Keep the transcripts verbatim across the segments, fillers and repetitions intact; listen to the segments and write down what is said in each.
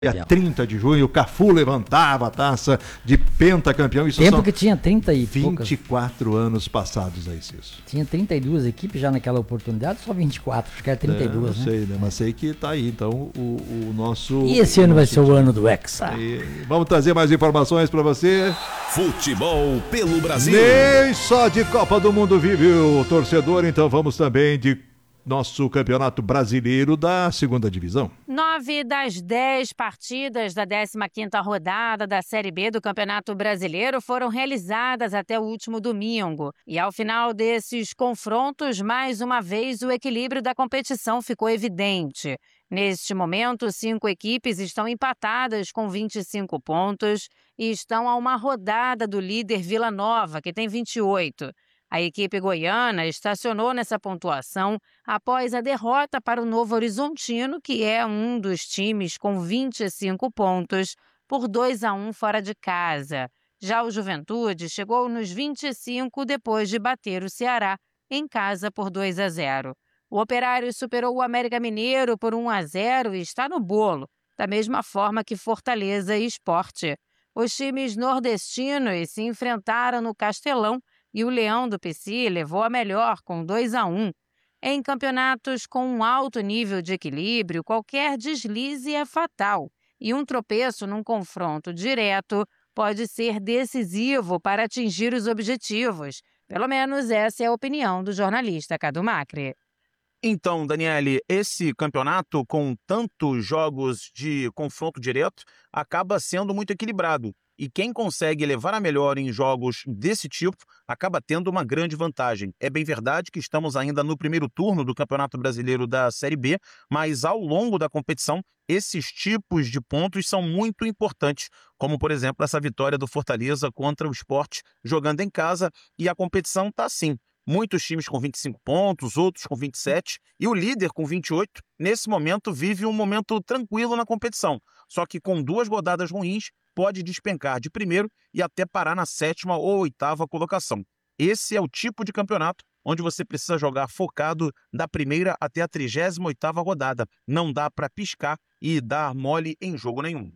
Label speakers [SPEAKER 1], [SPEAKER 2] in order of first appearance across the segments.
[SPEAKER 1] Dia trinta de junho, o Cafu levantava a taça de pentacampeão. Isso
[SPEAKER 2] Tempo
[SPEAKER 1] são
[SPEAKER 2] que tinha trinta e
[SPEAKER 1] vinte e
[SPEAKER 2] poucas.
[SPEAKER 1] quatro anos passados aí, Cício.
[SPEAKER 2] Tinha trinta e duas equipes já naquela oportunidade, só vinte e quatro, acho que era trinta e duas,
[SPEAKER 1] é, não
[SPEAKER 2] né?
[SPEAKER 1] sei, né? Mas sei que tá aí, então, o, o nosso...
[SPEAKER 2] E esse ano vai ser o ano do Hexa.
[SPEAKER 1] E vamos trazer mais informações para você.
[SPEAKER 3] Futebol pelo Brasil.
[SPEAKER 1] Nem só de Copa do Mundo vive o torcedor, então vamos também de nosso Campeonato Brasileiro da segunda Divisão.
[SPEAKER 4] Nove das dez partidas da décima quinta rodada da Série B do Campeonato Brasileiro foram realizadas até o último domingo. E ao final desses confrontos, mais uma vez, o equilíbrio da competição ficou evidente. Neste momento, cinco equipes estão empatadas com vinte e cinco pontos e estão a uma rodada do líder Vila Nova, que tem vinte e oito. A equipe goiana estacionou nessa pontuação após a derrota para o Novo Horizontino, que é um dos times com vinte e cinco pontos, por dois a um fora de casa. Já o Juventude chegou nos vinte e cinco depois de bater o Ceará em casa por dois a zero. O Operário superou o América Mineiro por um a zero e está no bolo, da mesma forma que Fortaleza e Sport. Os times nordestinos se enfrentaram no Castelão e o Leão do Pici levou a melhor com dois a um. Em campeonatos com um alto nível de equilíbrio, qualquer deslize é fatal, e um tropeço num confronto direto pode ser decisivo para atingir os objetivos. Pelo menos essa é a opinião do jornalista Cadu Macri.
[SPEAKER 5] Então, Daniele, esse campeonato com tantos jogos de confronto direto acaba sendo muito equilibrado. E quem consegue levar a melhor em jogos desse tipo acaba tendo uma grande vantagem. É bem verdade que estamos ainda no primeiro turno do Campeonato Brasileiro da Série B, mas ao longo da competição, esses tipos de pontos são muito importantes, como, por exemplo, essa vitória do Fortaleza contra o Sport jogando em casa, e a competição está assim. Muitos times com vinte e cinco pontos, outros com vinte e sete, e o líder com vinte e oito, nesse momento vive um momento tranquilo na competição. Só que com duas rodadas ruins, pode despencar de primeiro e até parar na sétima ou oitava colocação. Esse é o tipo de campeonato onde você precisa jogar focado da primeira até a trigésima oitava rodada. Não dá para piscar e dar mole em jogo nenhum.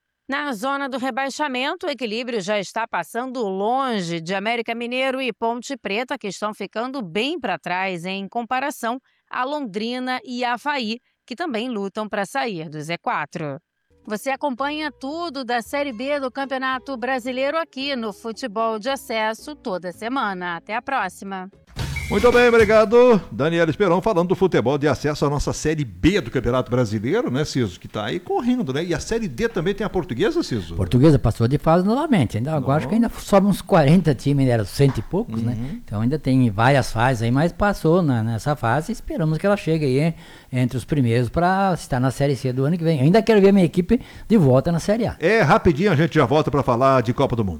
[SPEAKER 4] Na zona do rebaixamento, o equilíbrio já está passando longe de América Mineiro e Ponte Preta, que estão ficando bem para trás em comparação a Londrina e Avaí, que também lutam para sair do Z quatro. Você acompanha tudo da Série B do Campeonato Brasileiro aqui no Futebol de Acesso toda semana. Até a próxima.
[SPEAKER 1] Muito bem, obrigado. Daniela Esperão falando do futebol de acesso à nossa Série B do Campeonato Brasileiro, né, Ciso? Que tá aí correndo, né? E a Série D também tem a Portuguesa, Ciso?
[SPEAKER 2] Portuguesa passou de fase novamente. Ainda, agora acho que ainda sobram uns quarenta times, ainda eram cento e poucos, uhum. né? Então ainda tem várias fases aí, mas passou na, nessa fase. Esperamos que ela chegue aí hein, entre os primeiros para estar na Série C do ano que vem. Eu ainda quero ver a minha equipe de volta na Série A.
[SPEAKER 1] É, rapidinho a gente já volta para falar de Copa do Mundo.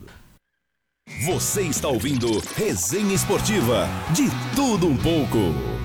[SPEAKER 3] Você está ouvindo Resenha Esportiva, de tudo um pouco.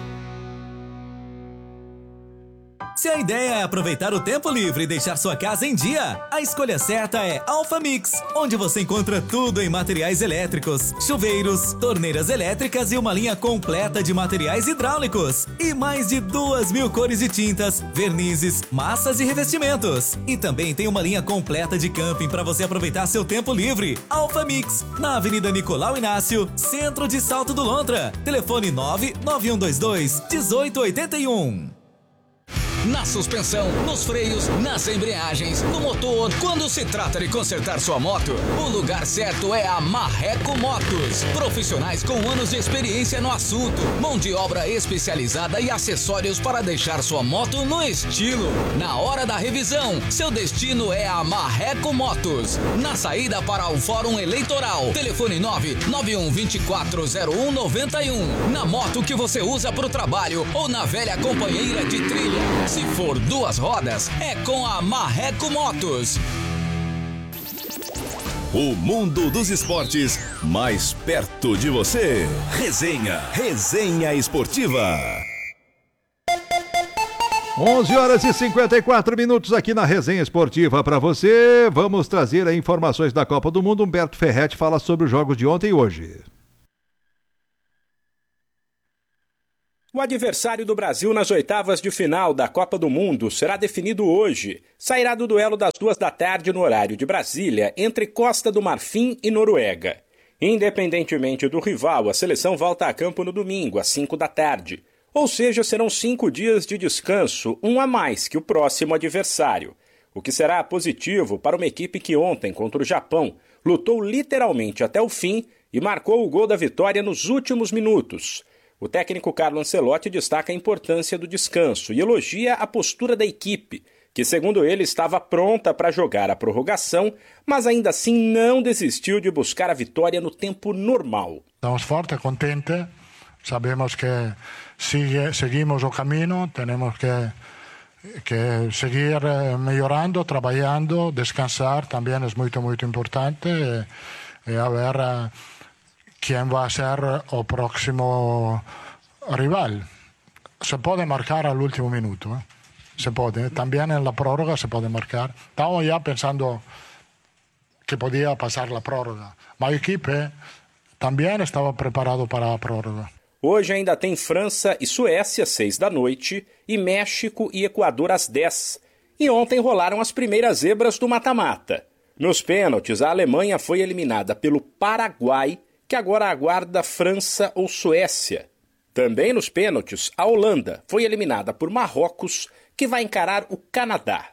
[SPEAKER 6] Se a ideia é aproveitar o tempo livre e deixar sua casa em dia, a escolha certa é Alpha Mix, onde você encontra tudo em materiais elétricos, chuveiros, torneiras elétricas e uma linha completa de materiais hidráulicos. E mais de duas mil cores de tintas, vernizes, massas e revestimentos. E também tem uma linha completa de camping para você aproveitar seu tempo livre. Alpha Mix, na Avenida Nicolau Inácio, centro de Salto do Lontra. Telefone nove nove um dois dois, um oito oito um.
[SPEAKER 7] Na suspensão, nos freios, nas embreagens, no motor. Quando se trata de consertar sua moto, o lugar certo é a Marreco Motos. Profissionais com anos de experiência no assunto, mão de obra especializada e acessórios para deixar sua moto no estilo. Na hora da revisão, seu destino é a Marreco Motos. Na saída para o Fórum Eleitoral, telefone nove nove um dois quatro zero um nove um. Na moto que você usa para o trabalho ou na velha companheira de trilha. Se for duas rodas, é com a Marreco Motos.
[SPEAKER 3] O mundo dos esportes mais perto de você. Resenha, Resenha Esportiva.
[SPEAKER 1] onze horas e cinquenta e quatro minutos aqui na Resenha Esportiva para você. Vamos trazer aí informações da Copa do Mundo. Humberto Ferretti fala sobre os jogos de ontem e hoje.
[SPEAKER 8] O adversário do Brasil nas oitavas de final da Copa do Mundo será definido hoje. Sairá do duelo das duas da tarde no horário de Brasília entre Costa do Marfim e Noruega. Independentemente do rival, a seleção volta a campo no domingo, às cinco da tarde. Ou seja, serão cinco dias de descanso, um a mais que o próximo adversário. O que será positivo para uma equipe que ontem, contra o Japão, lutou literalmente até o fim e marcou o gol da vitória nos últimos minutos. O técnico Carlo Ancelotti destaca a importância do descanso e elogia a postura da equipe, que, segundo ele, estava pronta para jogar a prorrogação, mas ainda assim não desistiu de buscar a vitória no tempo normal.
[SPEAKER 9] Estamos fortes, contentes, sabemos que sigue, seguimos o caminho, temos que, que seguir melhorando, trabalhando, descansar também é muito, muito importante e, e a ver quem vai ser o próximo rival. Se pode marcar al último minuto, ¿eh? Se pode. También en la prórroga se pode marcar. Estamos ya pensando que podía pasar la prórroga. Mas a equipe também estava preparado para a prórroga.
[SPEAKER 8] Hoje ainda tem França e Suécia, seis da noite, e México e Equador às dez. E ontem rolaram as primeiras zebras do mata-mata. Nos pênaltis, a Alemanha foi eliminada pelo Paraguai, que agora aguarda França ou Suécia. Também nos pênaltis, a Holanda foi eliminada por Marrocos, que vai encarar o Canadá.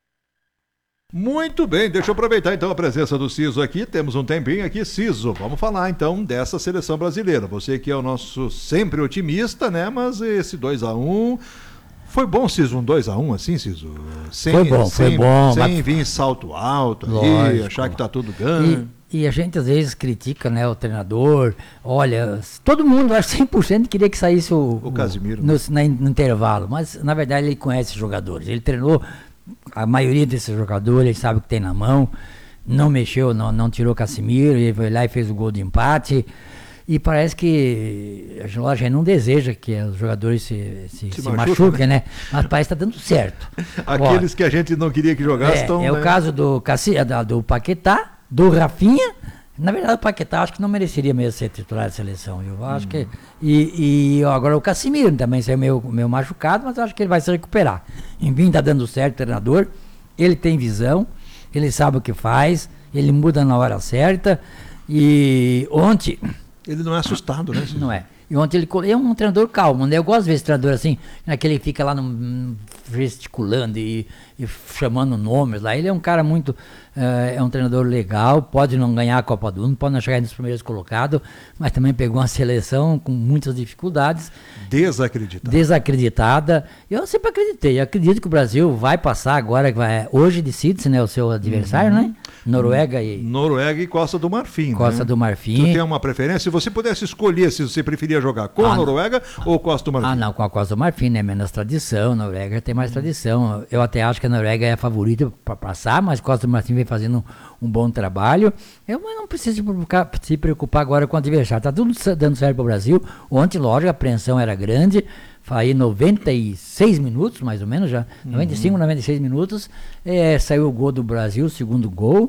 [SPEAKER 1] Muito bem, deixa eu aproveitar então a presença do Ciso aqui, temos um tempinho aqui. Ciso, vamos falar então dessa seleção brasileira. Você que é o nosso sempre otimista, né? Mas esse dois a um... Foi bom, Ciso, um dois a um assim, Ciso? Sem,
[SPEAKER 2] foi bom,
[SPEAKER 1] sem,
[SPEAKER 2] foi bom.
[SPEAKER 1] Sem
[SPEAKER 2] mas...
[SPEAKER 1] vir salto alto
[SPEAKER 2] Lógico.
[SPEAKER 1] aí, achar que tá tudo ganho.
[SPEAKER 2] E, e a gente às vezes critica, né, o treinador. Olha, todo mundo, acho que cem por cento queria que saísse o,
[SPEAKER 1] o Casimiro
[SPEAKER 2] no, na, no intervalo. Mas, na verdade, ele conhece os jogadores. Ele treinou a maioria desses jogadores, ele sabe o que tem na mão. Não mexeu, não, não tirou o Casimiro, ele foi lá e fez o gol de empate. E parece que a gente não deseja que os jogadores se, se, se, se machuquem, né? Mas parece que está dando certo.
[SPEAKER 1] Aqueles
[SPEAKER 2] Ó,
[SPEAKER 1] que a gente não queria que jogassem
[SPEAKER 2] é,
[SPEAKER 1] estão...
[SPEAKER 2] É
[SPEAKER 1] né?
[SPEAKER 2] o caso do, do Paquetá, do Rafinha. Na verdade, o Paquetá acho que não mereceria mesmo ser titular da seleção. Eu acho hum. que... E, e agora o Casimiro também saiu meio, meio machucado, mas eu acho que ele vai se recuperar. Enfim, está dando certo o treinador. Ele tem visão, ele sabe o que faz, ele muda na hora certa. E ontem...
[SPEAKER 1] Ele não é assustado, né?
[SPEAKER 2] Não é. E ontem ele é um treinador calmo, né? Eu gosto de ver esse treinador assim, naquele que fica lá no, gesticulando e, e chamando nomes lá. Ele é um cara muito, uh, é um treinador legal, pode não ganhar a Copa do Mundo, pode não chegar nos primeiros colocados, mas também pegou uma seleção com muitas dificuldades.
[SPEAKER 1] Desacreditada.
[SPEAKER 2] Desacreditada. Eu sempre acreditei, eu acredito que o Brasil vai passar agora, vai, hoje decide-se, né, o seu adversário, uhum. né? Noruega e...
[SPEAKER 1] Noruega e Costa do Marfim.
[SPEAKER 2] Costa
[SPEAKER 1] né?
[SPEAKER 2] do Marfim.
[SPEAKER 1] Tu tem uma preferência? Se você pudesse escolher se você preferia jogar com ah, a Noruega não. ou Costa do Marfim?
[SPEAKER 2] Ah, não, com a Costa do Marfim, né? Menos tradição, a Noruega tem mais tradição. Eu até acho que a Noruega é a favorita para passar, mas Costa do Marfim vem fazendo um, um bom trabalho. Eu mas não preciso se preocupar, se preocupar agora com o adversário. Tá tudo dando certo para o Brasil. Ontem, lógico, a apreensão era grande. Aí noventa e seis minutos, mais ou menos, já. Uhum. noventa e cinco, noventa e seis minutos. É, saiu o gol do Brasil, o segundo gol.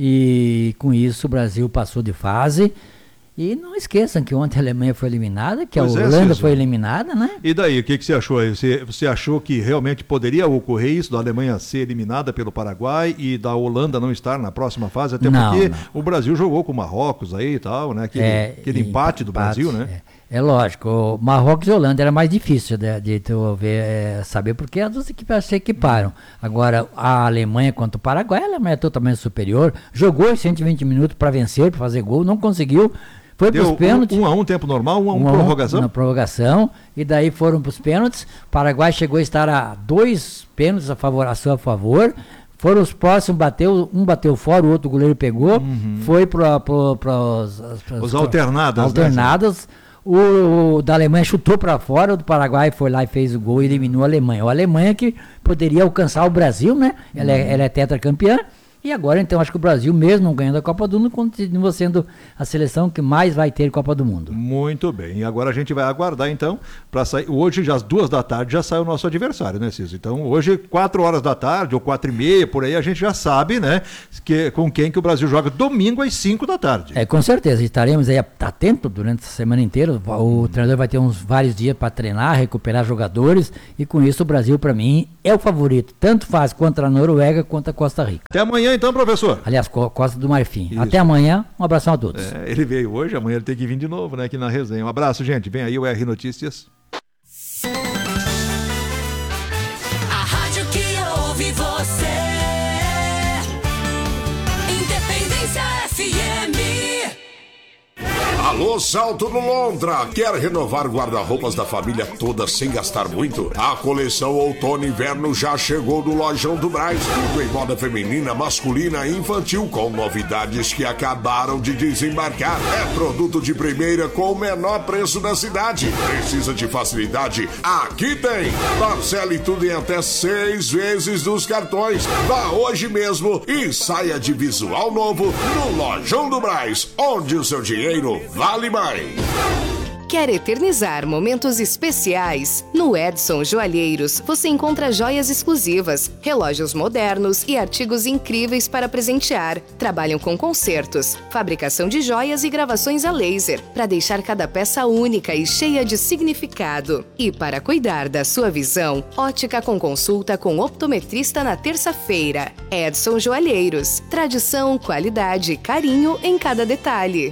[SPEAKER 2] E com isso o Brasil passou de fase. E não esqueçam que ontem a Alemanha foi eliminada, que pois a Holanda é, foi eliminada, né?
[SPEAKER 1] E daí, o que, que você achou aí? Você, você achou que realmente poderia ocorrer isso, da Alemanha ser eliminada pelo Paraguai e da Holanda não estar na próxima fase? Até não, porque não. o Brasil jogou com o Marrocos aí e tal, né? Aquele, é, aquele empate do empate, Brasil, né?
[SPEAKER 2] É. É lógico, o Marrocos e Holanda era mais difícil de, de tu ver, é, saber, porque as duas equipes se equiparam. Agora, a Alemanha contra o Paraguai, a Alemanha é totalmente superior, jogou os cento e vinte minutos para vencer, para fazer gol, não conseguiu, foi para os pênaltis.
[SPEAKER 1] Um a um, tempo normal, um a um, um prorrogação?
[SPEAKER 2] Na prorrogação, e daí foram para os pênaltis, o Paraguai chegou a estar a dois pênaltis a, favor, a seu favor, foram os próximos, bateu, um bateu fora, o outro goleiro pegou, uhum. foi para os...
[SPEAKER 1] Os alternados.
[SPEAKER 2] Alternados. Né? O, o da Alemanha chutou para fora, o do Paraguai foi lá e fez o gol e eliminou a Alemanha. A Alemanha que poderia alcançar o Brasil, né? Ela é, ela é tetracampeã E agora, então, acho que o Brasil, mesmo ganhando a Copa do Mundo, continua sendo a seleção que mais vai ter Copa do Mundo.
[SPEAKER 1] Muito bem. E agora a gente vai aguardar, então, para sair. Hoje, já às duas da tarde, já sai o nosso adversário, né, Ciso? Então, hoje, quatro horas da tarde, ou quatro e meia, por aí, a gente já sabe, né, que, com quem que o Brasil joga domingo às cinco da tarde.
[SPEAKER 2] É, com certeza. Estaremos aí atentos durante a semana inteira. O hum. treinador vai ter uns vários dias para treinar, recuperar jogadores, e com isso o Brasil, para mim, é o favorito. Tanto faz contra a Noruega quanto a Costa Rica.
[SPEAKER 1] Até amanhã, então, professor.
[SPEAKER 2] Aliás, Costa do Marfim. Isso. Até amanhã, um abração a todos.
[SPEAKER 1] É, ele veio hoje, amanhã ele tem que vir de novo, né, aqui na resenha. Um abraço, gente. Vem aí o R Notícias.
[SPEAKER 10] A rádio que ouve você. Independência F M.
[SPEAKER 11] Alô, Salto do Lontra! Quer renovar guarda-roupas da família toda sem gastar muito? A coleção Outono e Inverno já chegou no Lojão do Brás. Tudo em moda feminina, masculina e infantil, com novidades que acabaram de desembarcar. É produto de primeira com o menor preço da cidade. Precisa de facilidade? Aqui tem! Parcele tudo em até seis vezes nos cartões. Vá hoje mesmo e saia de visual novo no Lojão do Brás, onde o seu dinheiro vale mais.
[SPEAKER 12] Quer eternizar momentos especiais? No Edson Joalheiros você encontra joias exclusivas, relógios modernos e artigos incríveis para presentear. Trabalham com concertos, fabricação de joias e gravações a laser, para deixar cada peça única e cheia de significado. E para cuidar da sua visão, ótica com consulta com optometrista na terça-feira. Edson Joalheiros. Tradição, qualidade e carinho em cada detalhe.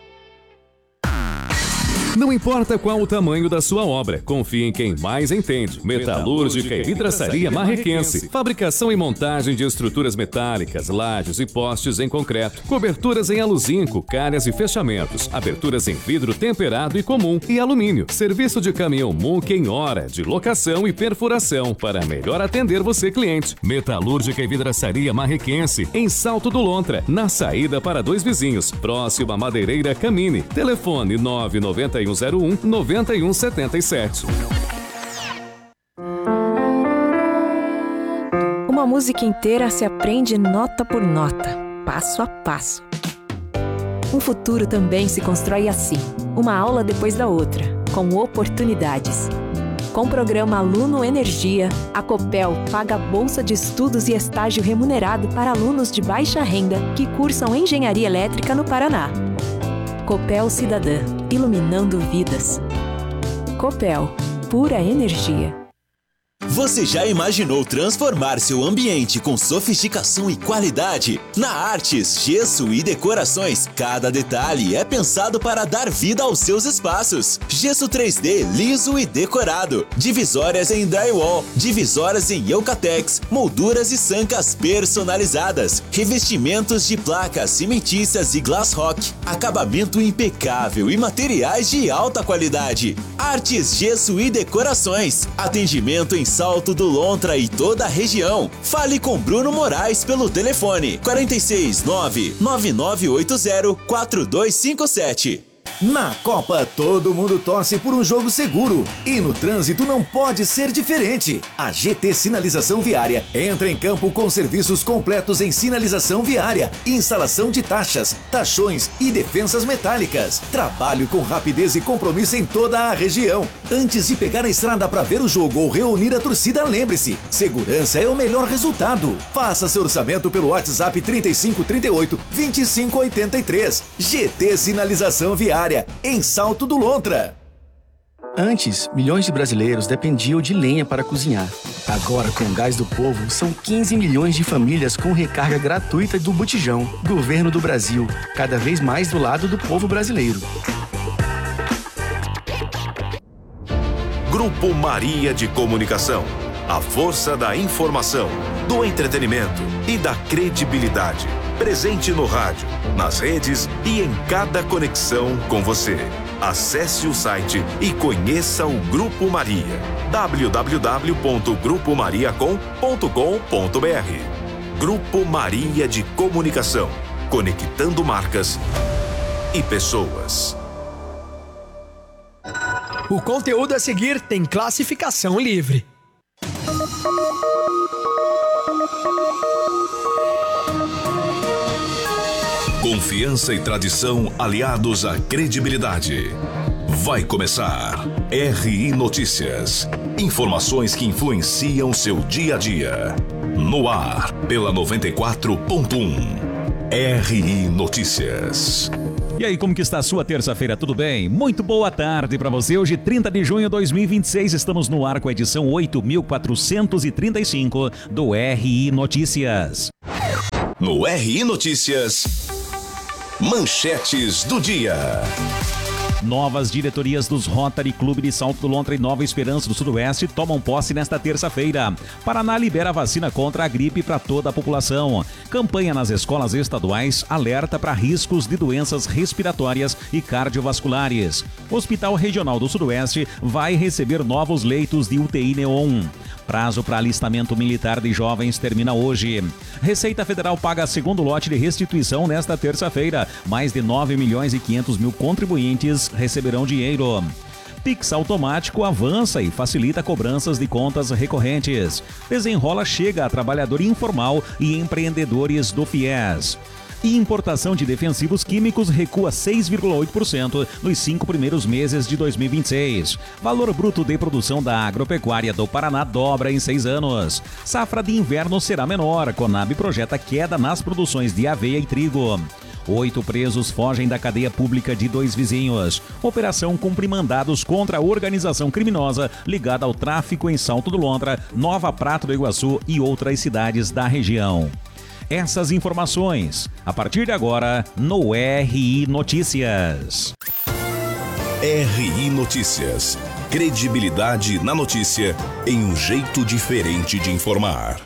[SPEAKER 13] Não importa qual o tamanho da sua obra, confie em quem mais entende. Metalúrgica e Vidraçaria Marrequense. Fabricação e montagem de estruturas metálicas, lajes e postes em concreto. Coberturas em aluzinco, calhas e fechamentos. Aberturas em vidro temperado e comum e alumínio. Serviço de caminhão M U C em hora, de locação e perfuração, para melhor atender você, cliente. Metalúrgica e Vidraçaria Marrequense, em Salto do Lontra, na saída para Dois Vizinhos, próximo à Madeireira Camine. Telefone nove nove um zero um nove um sete sete.
[SPEAKER 14] Uma música inteira se aprende nota por nota, passo a passo. Um futuro também se constrói assim, uma aula depois da outra, com oportunidades. Com o programa Aluno Energia, a Copel paga bolsa de estudos e estágio remunerado para alunos de baixa renda que cursam engenharia elétrica no Paraná. Copel Cidadã, iluminando vidas. Copel, pura energia.
[SPEAKER 15] Você já imaginou transformar seu ambiente com sofisticação e qualidade? Na Artes, Gesso e Decorações, cada detalhe é pensado para dar vida aos seus espaços. Gesso três D liso e decorado, divisórias em drywall, divisórias em Eucatex, molduras e sancas personalizadas, revestimentos de placas cimentícias e glass rock, acabamento impecável e materiais de alta qualidade. Artes, Gesso e Decorações, atendimento em Salto do Lontra e toda a região. Fale com Bruno Moraes pelo telefone quarenta e seis, nove nove nove oito zero quatro dois cinco sete.
[SPEAKER 16] Na Copa, todo mundo torce por um jogo seguro. E no trânsito não pode ser diferente. A G T Sinalização Viária entra em campo com serviços completos em sinalização viária, instalação de taxas, tachões e defensas metálicas. Trabalho com rapidez e compromisso em toda a região. Antes de pegar a estrada para ver o jogo ou reunir a torcida, lembre-se, segurança é o melhor resultado. Faça seu orçamento pelo WhatsApp trinta e cinco, trinta e oito, vinte e cinco, oitenta e três. G T Sinalização Viária, em Salto do Lontra.
[SPEAKER 17] Antes, milhões de brasileiros dependiam de lenha para cozinhar. Agora, com o Gás do Povo, são quinze milhões de famílias com recarga gratuita do botijão. Governo do Brasil, cada vez mais do lado do povo brasileiro.
[SPEAKER 3] Grupo Maria de Comunicação. A força da informação, do entretenimento e da credibilidade. Presente no rádio, nas redes e em cada conexão com você. Acesse o site e conheça o Grupo Maria. w w w ponto grupo maria com ponto com ponto b r. Grupo Maria de Comunicação. Conectando marcas e pessoas.
[SPEAKER 18] O conteúdo a seguir tem classificação livre.
[SPEAKER 3] Confiança e tradição aliados à credibilidade. Vai começar R I Notícias. Informações que influenciam seu dia a dia. No ar, pela noventa e quatro ponto um. R I Notícias.
[SPEAKER 19] E aí, como que está a sua terça-feira? Tudo bem? Muito boa tarde para você. Hoje, trinta de junho de dois mil e vinte e seis, estamos no ar com a edição oito mil quatrocentos e trinta e cinco do R I Notícias.
[SPEAKER 3] No R I Notícias, manchetes do dia.
[SPEAKER 19] Novas diretorias dos Rotary Clube de Salto do Lontra e Nova Esperança do Sudoeste tomam posse nesta terça-feira. Paraná libera vacina contra a gripe para toda a população. Campanha nas escolas estaduais alerta para riscos de doenças respiratórias e cardiovasculares. Hospital Regional do Sudoeste vai receber novos leitos de U T I Neon. Prazo para alistamento militar de jovens termina hoje. Receita Federal paga segundo lote de restituição nesta terça-feira. Mais de nove milhões e quinhentos mil contribuintes receberão dinheiro. Pix automático avança e facilita cobranças de contas recorrentes. Desenrola chega a trabalhador informal e empreendedores do FIES. E importação de defensivos químicos recua seis vírgula oito por cento nos cinco primeiros meses de dois mil e vinte e seis. Valor bruto de produção da agropecuária do Paraná dobra em seis anos. Safra de inverno será menor. Conab projeta queda nas produções de aveia e trigo. Oito presos fogem da cadeia pública de dois vizinhos. Operação cumpre mandados contra a organização criminosa ligada ao tráfico em Salto do Lontra, Nova Prata do Iguaçu e outras cidades da região. Essas informações, a partir de agora, no R I Notícias.
[SPEAKER 3] R I Notícias. Credibilidade na notícia em um jeito diferente de informar.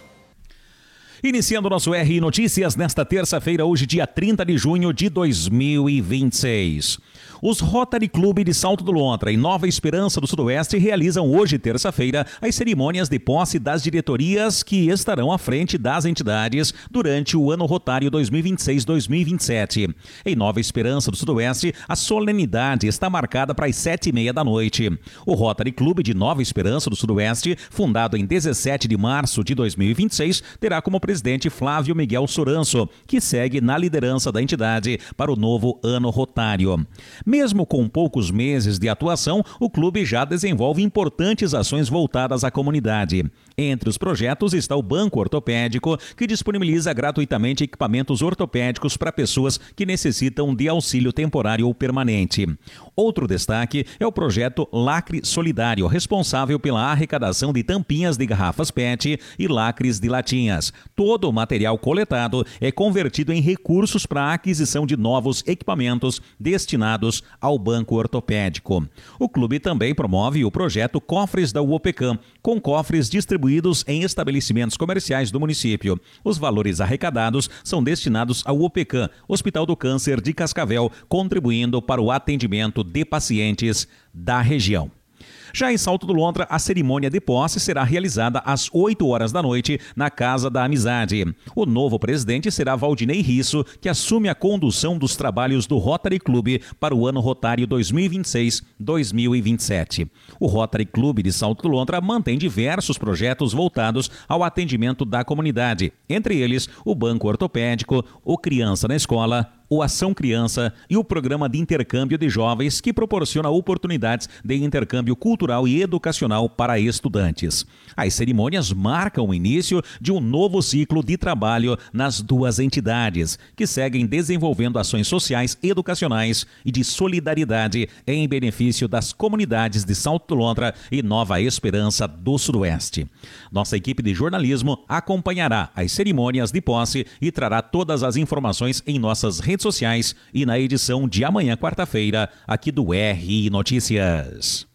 [SPEAKER 19] Iniciando nosso R I Notícias nesta terça-feira, hoje dia trinta de junho de dois mil e vinte e seis. Os Rotary Clube de Salto do Lontra e Nova Esperança do Sudoeste realizam hoje, terça-feira, as cerimônias de posse das diretorias que estarão à frente das entidades durante o ano rotário dois mil e vinte e seis dois mil e vinte e sete. Em Nova Esperança do Sudoeste, a solenidade está marcada para as sete e meia da noite. O Rotary Clube de Nova Esperança do Sudoeste, fundado em dezessete de março de dois mil e vinte e seis, terá como presidente Flávio Miguel Soranço, que segue na liderança da entidade para o novo ano rotário. Mesmo com poucos meses de atuação, o clube já desenvolve importantes ações voltadas à comunidade. Entre os projetos está o Banco Ortopédico, que disponibiliza gratuitamente equipamentos ortopédicos para pessoas que necessitam de auxílio temporário ou permanente. Outro destaque é o projeto Lacre Solidário, responsável pela arrecadação de tampinhas de garrafas P E T e lacres de latinhas. Todo o material coletado é convertido em recursos para a aquisição de novos equipamentos destinados ao Banco Ortopédico. O clube também promove o projeto Cofres da UOPECAM, com cofres distribuídos em estabelecimentos comerciais do município. Os valores arrecadados são destinados ao UOPECAM, Hospital do Câncer de Cascavel, contribuindo para o atendimento de pacientes da região. Já em Salto do Lontra, a cerimônia de posse será realizada às oito horas da noite na Casa da Amizade. O novo presidente será Valdinei Risso, que assume a condução dos trabalhos do Rotary Clube para o ano rotário dois mil e vinte e seis dois mil e vinte e sete. O Rotary Clube de Salto do Lontra mantém diversos projetos voltados ao atendimento da comunidade, entre eles o Banco Ortopédico, o Criança na Escola, o Ação Criança e o Programa de Intercâmbio de Jovens, que proporciona oportunidades de intercâmbio cultural e educacional para estudantes. As cerimônias marcam o início de um novo ciclo de trabalho nas duas entidades, que seguem desenvolvendo ações sociais, educacionais e de solidariedade em benefício das comunidades de Salto do Lontra e Nova Esperança do Sudoeste. Nossa equipe de jornalismo acompanhará as cerimônias de posse e trará todas as informações em nossas redes sociais e na edição de amanhã, quarta-feira, aqui do R I Notícias.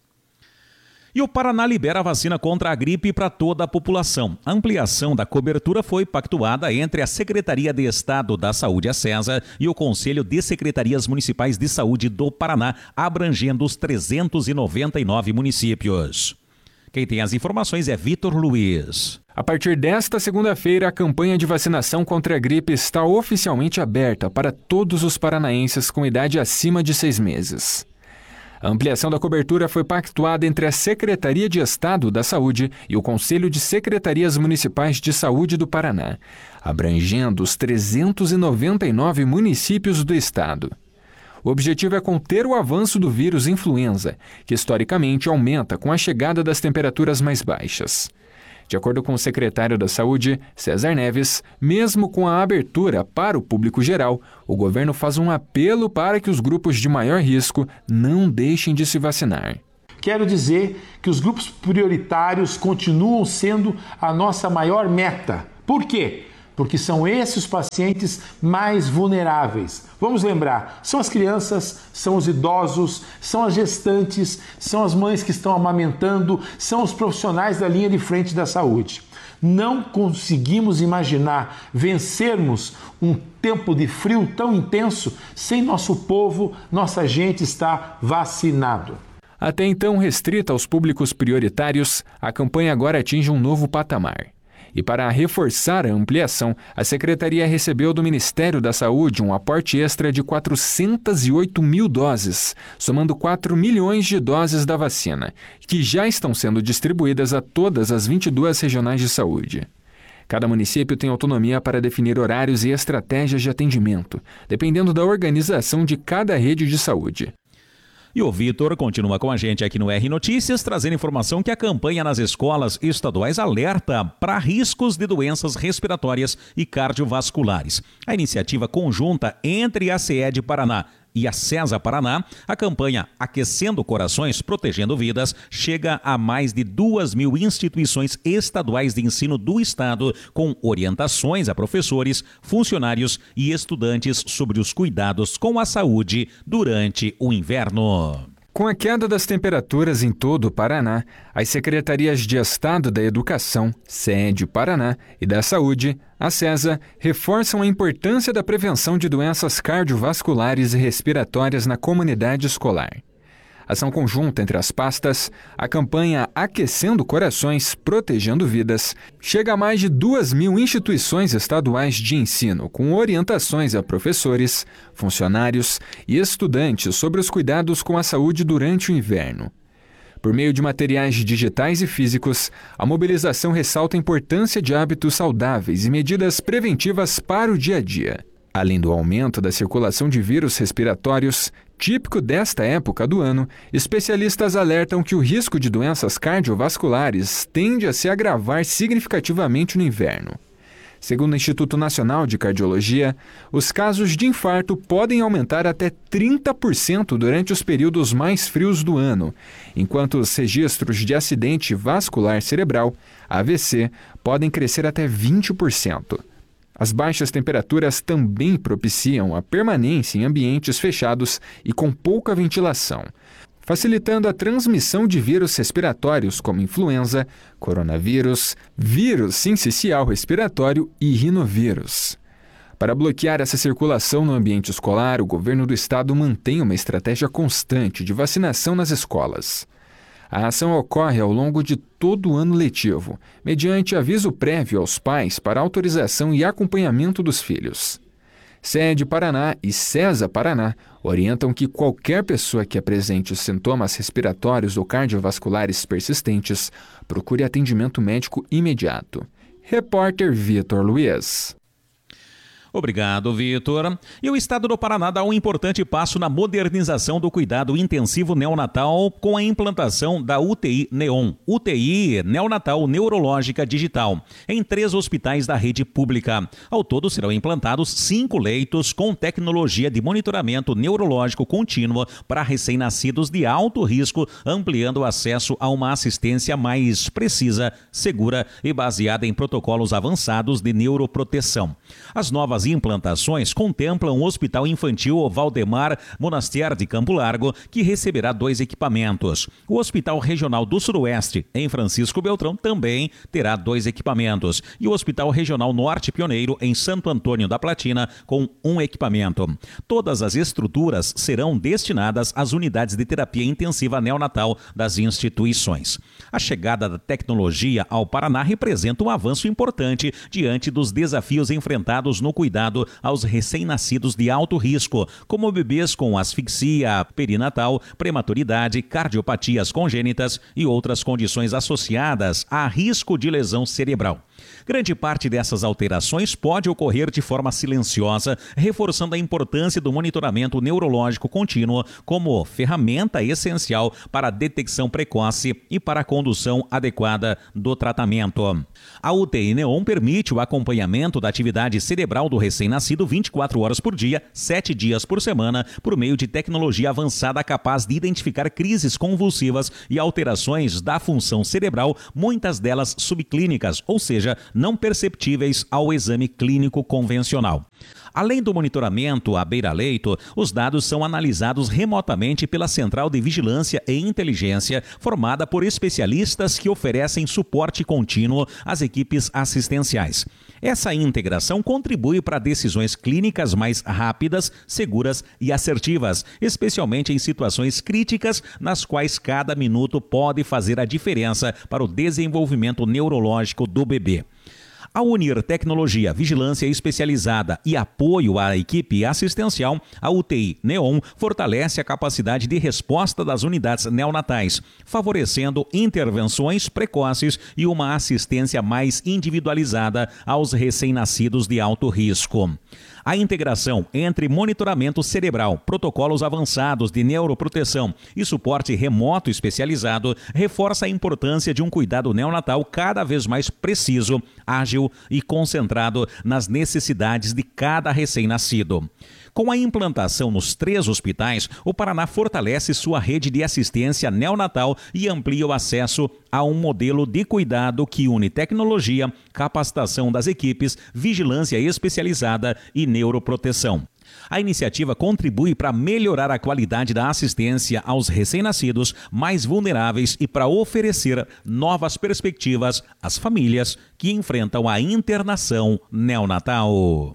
[SPEAKER 19] E o Paraná libera a vacina contra a gripe para toda a população. A ampliação da cobertura foi pactuada entre a Secretaria de Estado da Saúde, a SESA, e o Conselho de Secretarias Municipais de Saúde do Paraná, abrangendo os trezentos e noventa e nove municípios. Quem tem as informações é Vitor Luiz.
[SPEAKER 20] A partir desta segunda-feira, a campanha de vacinação contra a gripe está oficialmente aberta para todos os paranaenses com idade acima de seis meses. A ampliação da cobertura foi pactuada entre a Secretaria de Estado da Saúde e o Conselho de Secretarias Municipais de Saúde do Paraná, abrangendo os trezentos e noventa e nove municípios do estado. O objetivo é conter o avanço do vírus influenza, que historicamente aumenta com a chegada das temperaturas mais baixas. De acordo com o secretário da Saúde, César Neves, mesmo com a abertura para o público geral, o governo faz um apelo para que os grupos de maior risco não deixem de se vacinar.
[SPEAKER 21] Quero dizer que os grupos prioritários continuam sendo a nossa maior meta. Por quê? Porque são esses os pacientes mais vulneráveis. Vamos lembrar, são as crianças, são os idosos, são as gestantes, são as mães que estão amamentando, são os profissionais da linha de frente da saúde. Não conseguimos imaginar vencermos um tempo de frio tão intenso sem nosso povo, nossa gente estar vacinado.
[SPEAKER 20] Até então restrita aos públicos prioritários, a campanha agora atinge um novo patamar. E para reforçar a ampliação, a Secretaria recebeu do Ministério da Saúde um aporte extra de quatrocentas e oito mil doses, somando quatro milhões de doses da vacina, que já estão sendo distribuídas a todas as vinte e duas regionais de saúde. Cada município tem autonomia para definir horários e estratégias de atendimento, dependendo da organização de cada rede de saúde.
[SPEAKER 19] E o Vitor continua com a gente aqui no R Notícias, trazendo informação que a campanha nas escolas estaduais alerta para riscos de doenças respiratórias e cardiovasculares. A iniciativa conjunta entre a CED Paraná e a CESA Paraná, a campanha Aquecendo Corações, Protegendo Vidas, chega a mais de duas mil instituições estaduais de ensino do estado, com orientações a professores, funcionários e estudantes sobre os cuidados com a saúde durante o inverno.
[SPEAKER 20] Com a queda das temperaturas em todo o Paraná, as Secretarias de Estado da Educação, CED Paraná, e da Saúde, a CESA, reforçam a importância da prevenção de doenças cardiovasculares e respiratórias na comunidade escolar. Ação conjunta entre as pastas, a campanha Aquecendo Corações, Protegendo Vidas, chega a mais de duas mil instituições estaduais de ensino, com orientações a professores, funcionários e estudantes sobre os cuidados com a saúde durante o inverno. Por meio de materiais digitais e físicos, a mobilização ressalta a importância de hábitos saudáveis e medidas preventivas para o dia a dia. Além do aumento da circulação de vírus respiratórios, típico desta época do ano, especialistas alertam que o risco de doenças cardiovasculares tende a se agravar significativamente no inverno. Segundo o Instituto Nacional de Cardiologia, os casos de infarto podem aumentar até trinta por cento durante os períodos mais frios do ano, enquanto os registros de acidente vascular cerebral, A V C, podem crescer até vinte por cento. As baixas temperaturas também propiciam a permanência em ambientes fechados e com pouca ventilação, facilitando a transmissão de vírus respiratórios como influenza, coronavírus, vírus sincicial respiratório e rinovírus. Para bloquear essa circulação no ambiente escolar, o governo do estado mantém uma estratégia constante de vacinação nas escolas. A ação ocorre ao longo de todo o ano letivo, mediante aviso prévio aos pais para autorização e acompanhamento dos filhos. CED Paraná e CESA Paraná orientam que qualquer pessoa que apresente sintomas respiratórios ou cardiovasculares persistentes procure atendimento médico imediato. Repórter Vitor Luiz.
[SPEAKER 19] Obrigado, Vitor. E o estado do Paraná dá um importante passo na modernização do cuidado intensivo neonatal com a implantação da U T I NEON, U T I Neonatal Neurológica Digital, em três hospitais da rede pública. Ao todo serão implantados cinco leitos com tecnologia de monitoramento neurológico contínuo para recém-nascidos de alto risco, ampliando o acesso a uma assistência mais precisa, segura e baseada em protocolos avançados de neuroproteção. As novas implantações contemplam o Hospital Infantil Valdemar Monaster de Campo Largo, que receberá dois equipamentos. O Hospital Regional do Sudoeste, em Francisco Beltrão, também terá dois equipamentos. E o Hospital Regional Norte Pioneiro, em Santo Antônio da Platina, com um equipamento. Todas as estruturas serão destinadas às unidades de terapia intensiva neonatal das instituições. A chegada da tecnologia ao Paraná representa um avanço importante diante dos desafios enfrentados no cuidado cuidado aos recém-nascidos de alto risco, como bebês com asfixia perinatal, prematuridade, cardiopatias congênitas e outras condições associadas a risco de lesão cerebral. Grande parte dessas alterações pode ocorrer de forma silenciosa, reforçando a importância do monitoramento neurológico contínuo como ferramenta essencial para a detecção precoce e para a condução adequada do tratamento. A U T I Neon permite o acompanhamento da atividade cerebral do recém-nascido vinte e quatro horas por dia, sete dias por semana, por meio de tecnologia avançada capaz de identificar crises convulsivas e alterações da função cerebral, muitas delas subclínicas, ou seja, não perceptíveis ao exame clínico convencional. Além do monitoramento à beira-leito, os dados são analisados remotamente pela Central de Vigilância e Inteligência, formada por especialistas que oferecem suporte contínuo às equipes assistenciais. Essa integração contribui para decisões clínicas mais rápidas, seguras e assertivas, especialmente em situações críticas nas quais cada minuto pode fazer a diferença para o desenvolvimento neurológico do bebê. Ao unir tecnologia, vigilância especializada e apoio à equipe assistencial, a U T I Neon fortalece a capacidade de resposta das unidades neonatais, favorecendo intervenções precoces e uma assistência mais individualizada aos recém-nascidos de alto risco. A integração entre monitoramento cerebral, protocolos avançados de neuroproteção e suporte remoto especializado reforça a importância de um cuidado neonatal cada vez mais preciso, ágil e concentrado nas necessidades de cada recém-nascido. Com a implantação nos três hospitais, o Paraná fortalece sua rede de assistência neonatal e amplia o acesso a um modelo de cuidado que une tecnologia, capacitação das equipes, vigilância especializada e neuroproteção. A iniciativa contribui para melhorar a qualidade da assistência aos recém-nascidos mais vulneráveis e para oferecer novas perspectivas às famílias que enfrentam a internação neonatal.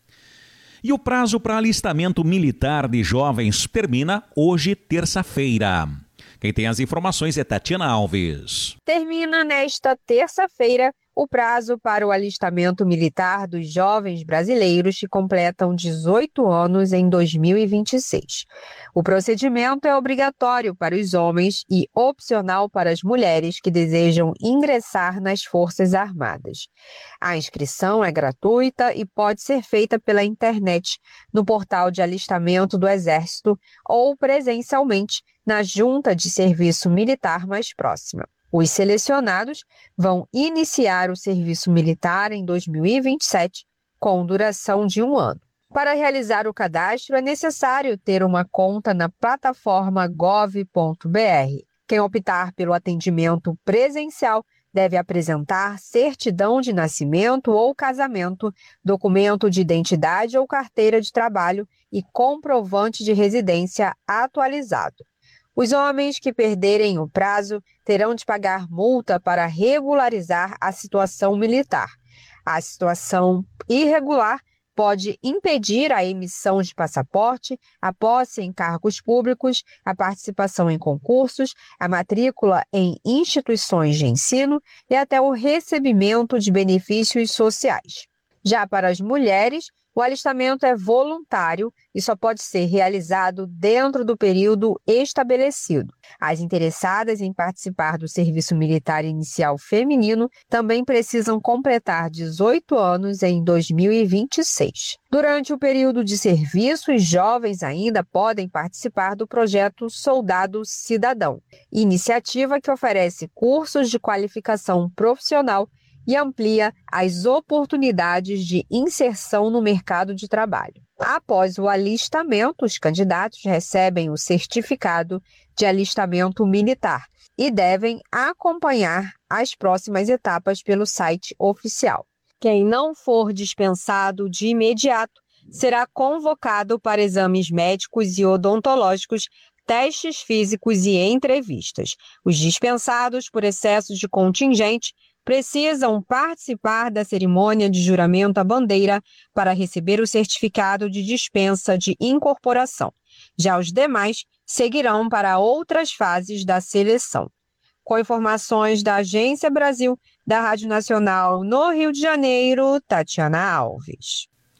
[SPEAKER 19] E o prazo para alistamento militar de jovens termina hoje, terça-feira. Quem tem as informações é Tatiana Alves.
[SPEAKER 5] Termina nesta terça-feira o prazo para o alistamento militar dos jovens brasileiros que completam dezoito anos em dois mil e vinte e seis. O procedimento é obrigatório para os homens e opcional para as mulheres que desejam ingressar nas Forças Armadas. A inscrição é gratuita e pode ser feita pela internet, no portal de alistamento do Exército ou presencialmente na junta de serviço militar mais próxima. Os selecionados vão iniciar o serviço militar em dois mil e vinte e sete, com duração de um ano. Para realizar o cadastro, é necessário ter uma conta na plataforma gov ponto br. Quem optar pelo atendimento presencial deve apresentar certidão de nascimento ou casamento, documento de identidade ou carteira de trabalho e comprovante de residência atualizado. Os homens que perderem o prazo terão de pagar multa para regularizar a situação militar. A situação irregular pode impedir a emissão de passaporte, a posse em cargos públicos, a participação em concursos, a matrícula em instituições de ensino e até o recebimento de benefícios sociais. Já para as mulheres, o alistamento é voluntário e só pode ser realizado dentro do período estabelecido. As interessadas em participar do serviço militar inicial feminino também precisam completar dezoito anos em dois mil e vinte e seis. Durante o período de serviço, os jovens ainda podem participar do projeto Soldado Cidadão, iniciativa que oferece cursos de qualificação profissional e amplia as oportunidades de inserção no mercado de trabalho. Após o alistamento, os candidatos recebem o certificado de alistamento militar e devem acompanhar as próximas etapas pelo site oficial. Quem não for dispensado de imediato será convocado para exames médicos e odontológicos, testes físicos e entrevistas. Os dispensados por excesso de contingente precisam participar da cerimônia de juramento à bandeira para receber o certificado de dispensa de incorporação. Já os demais seguirão para outras fases da seleção. Com informações da Agência Brasil, da Rádio Nacional no Rio de Janeiro, Tatiana Alves.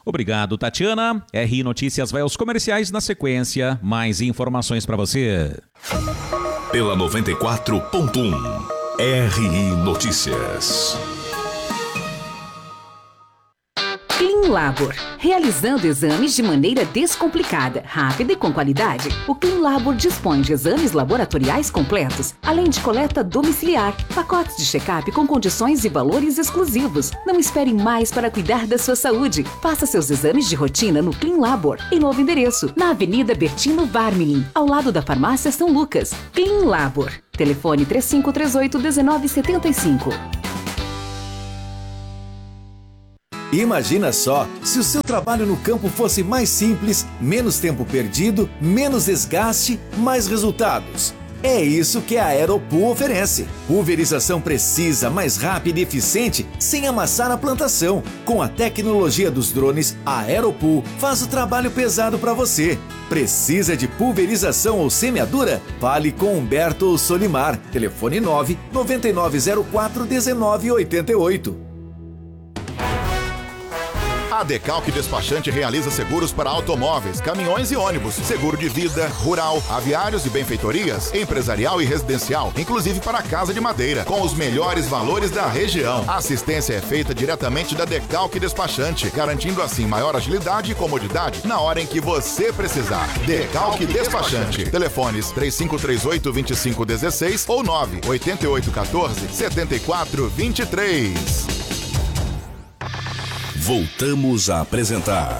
[SPEAKER 19] Obrigado, Tatiana. R I Notícias vai aos comerciais. Na sequência, mais informações para você.
[SPEAKER 3] Pela noventa e quatro ponto um, R I Notícias.
[SPEAKER 4] CleanLabor, realizando exames de maneira descomplicada, rápida e com qualidade. O CleanLabor dispõe de exames laboratoriais completos, além de coleta domiciliar, pacotes de check-up com condições e valores exclusivos. Não espere mais para cuidar da sua saúde. Faça seus exames de rotina no CleanLabor, em novo endereço, na Avenida Bertino Varmilin, ao lado da Farmácia São Lucas. CleanLabor. Telefone três cinco três oito, um nove sete cinco.
[SPEAKER 16] Imagina só, se o seu trabalho no campo fosse mais simples, menos tempo perdido, menos desgaste, mais resultados. É isso que a Aeropool oferece. Pulverização precisa, mais rápida e eficiente, sem amassar a plantação. Com a tecnologia dos drones, a Aeropool faz o trabalho pesado para você. Precisa de pulverização ou semeadura? Fale com Humberto ou Solimar. Telefone nove nove nove zero quatro um nove oito oito.
[SPEAKER 22] A Decalque Despachante realiza seguros para automóveis, caminhões e ônibus, seguro de vida, rural, aviários e benfeitorias, empresarial e residencial, inclusive para casa de madeira, com os melhores valores da região. A assistência é feita diretamente da Decalque Despachante, garantindo assim maior agilidade e comodidade na hora em que você precisar. Decalque Despachante. Telefones três cinco três oito, dois cinco um seis ou nove oito oito um quatro, sete quatro dois três.
[SPEAKER 3] Voltamos a apresentar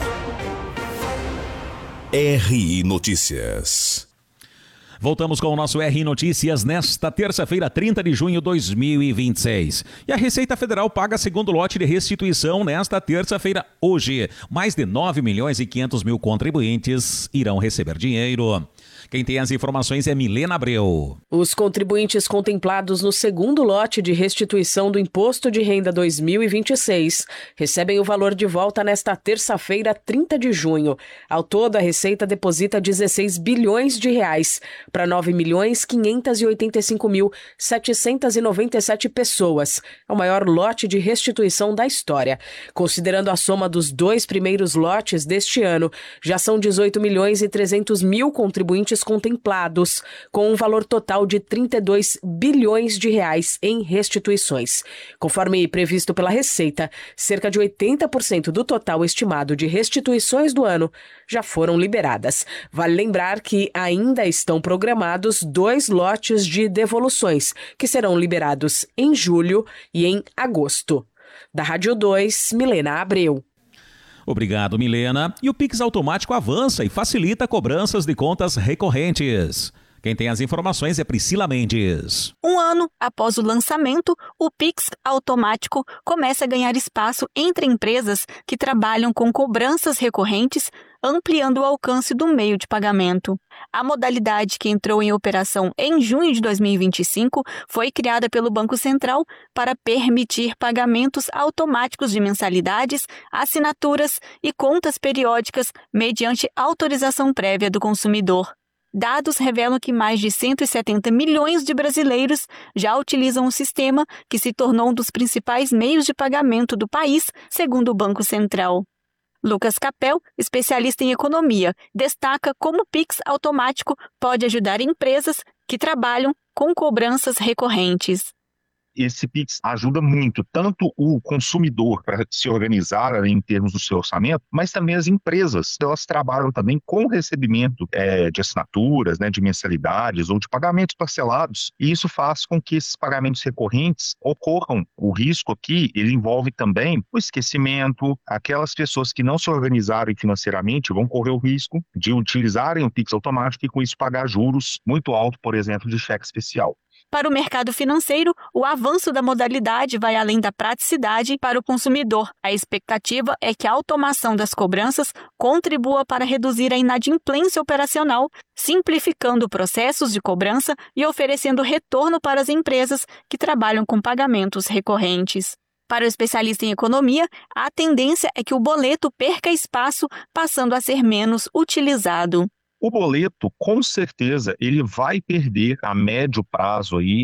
[SPEAKER 3] R I Notícias.
[SPEAKER 19] Voltamos com o nosso R I Notícias nesta terça-feira, trinta de junho de dois mil e vinte e seis. E a Receita Federal paga segundo lote de restituição nesta terça-feira, hoje. Mais de nove milhões e quinhentos mil contribuintes irão receber dinheiro. Quem tem as informações é Milena Abreu.
[SPEAKER 23] Os contribuintes contemplados no segundo lote de restituição do Imposto de Renda dois mil e vinte e seis recebem o valor de volta nesta terça-feira, trinta de junho. Ao todo, a Receita deposita dezesseis bilhões de reais para nove milhões quinhentos e oitenta e cinco mil setecentos e noventa e sete pessoas. É o maior lote de restituição da história. Considerando a soma dos dois primeiros lotes deste ano, já são dezoito milhões e trezentos mil contribuintes contemplados, com um valor total de trinta e dois bilhões de reais em restituições. Conforme previsto pela Receita, cerca de oitenta por cento do total estimado de restituições do ano já foram liberadas. Vale lembrar que ainda estão programados dois lotes de devoluções, que serão liberados em julho e em agosto. Da Rádio dois, Milena Abreu.
[SPEAKER 19] Obrigado, Milena. E o Pix automático avança e facilita cobranças de contas recorrentes. Quem tem as informações é Priscila Mendes.
[SPEAKER 24] Um ano após o lançamento, o Pix automático começa a ganhar espaço entre empresas que trabalham com cobranças recorrentes, ampliando o alcance do meio de pagamento. A modalidade, que entrou em operação em junho de dois mil e vinte e cinco, foi criada pelo Banco Central para permitir pagamentos automáticos de mensalidades, assinaturas e contas periódicas mediante autorização prévia do consumidor. Dados revelam que mais de cento e setenta milhões de brasileiros já utilizam o sistema, que se tornou um dos principais meios de pagamento do país, segundo o Banco Central. Lucas Capel, especialista em economia, destaca como o Pix automático pode ajudar empresas que trabalham com cobranças recorrentes.
[SPEAKER 25] Esse Pix ajuda muito, tanto o consumidor para se organizar em termos do seu orçamento, mas também as empresas. Elas trabalham também com recebimento é, de assinaturas, né, de mensalidades ou de pagamentos parcelados. E isso faz com que esses pagamentos recorrentes ocorram. O risco aqui, ele envolve também o esquecimento. Aquelas pessoas que não se organizarem financeiramente vão correr o risco de utilizarem o Pix automático e com isso pagar juros muito altos, por exemplo, de cheque especial.
[SPEAKER 24] Para o mercado financeiro, o avanço da modalidade vai além da praticidade para o consumidor. A expectativa é que a automação das cobranças contribua para reduzir a inadimplência operacional, simplificando processos de cobrança e oferecendo retorno para as empresas que trabalham com pagamentos recorrentes. Para o especialista em economia, a tendência é que o boleto perca espaço, passando a ser menos utilizado.
[SPEAKER 25] O boleto, com certeza, ele vai perder a médio prazo aí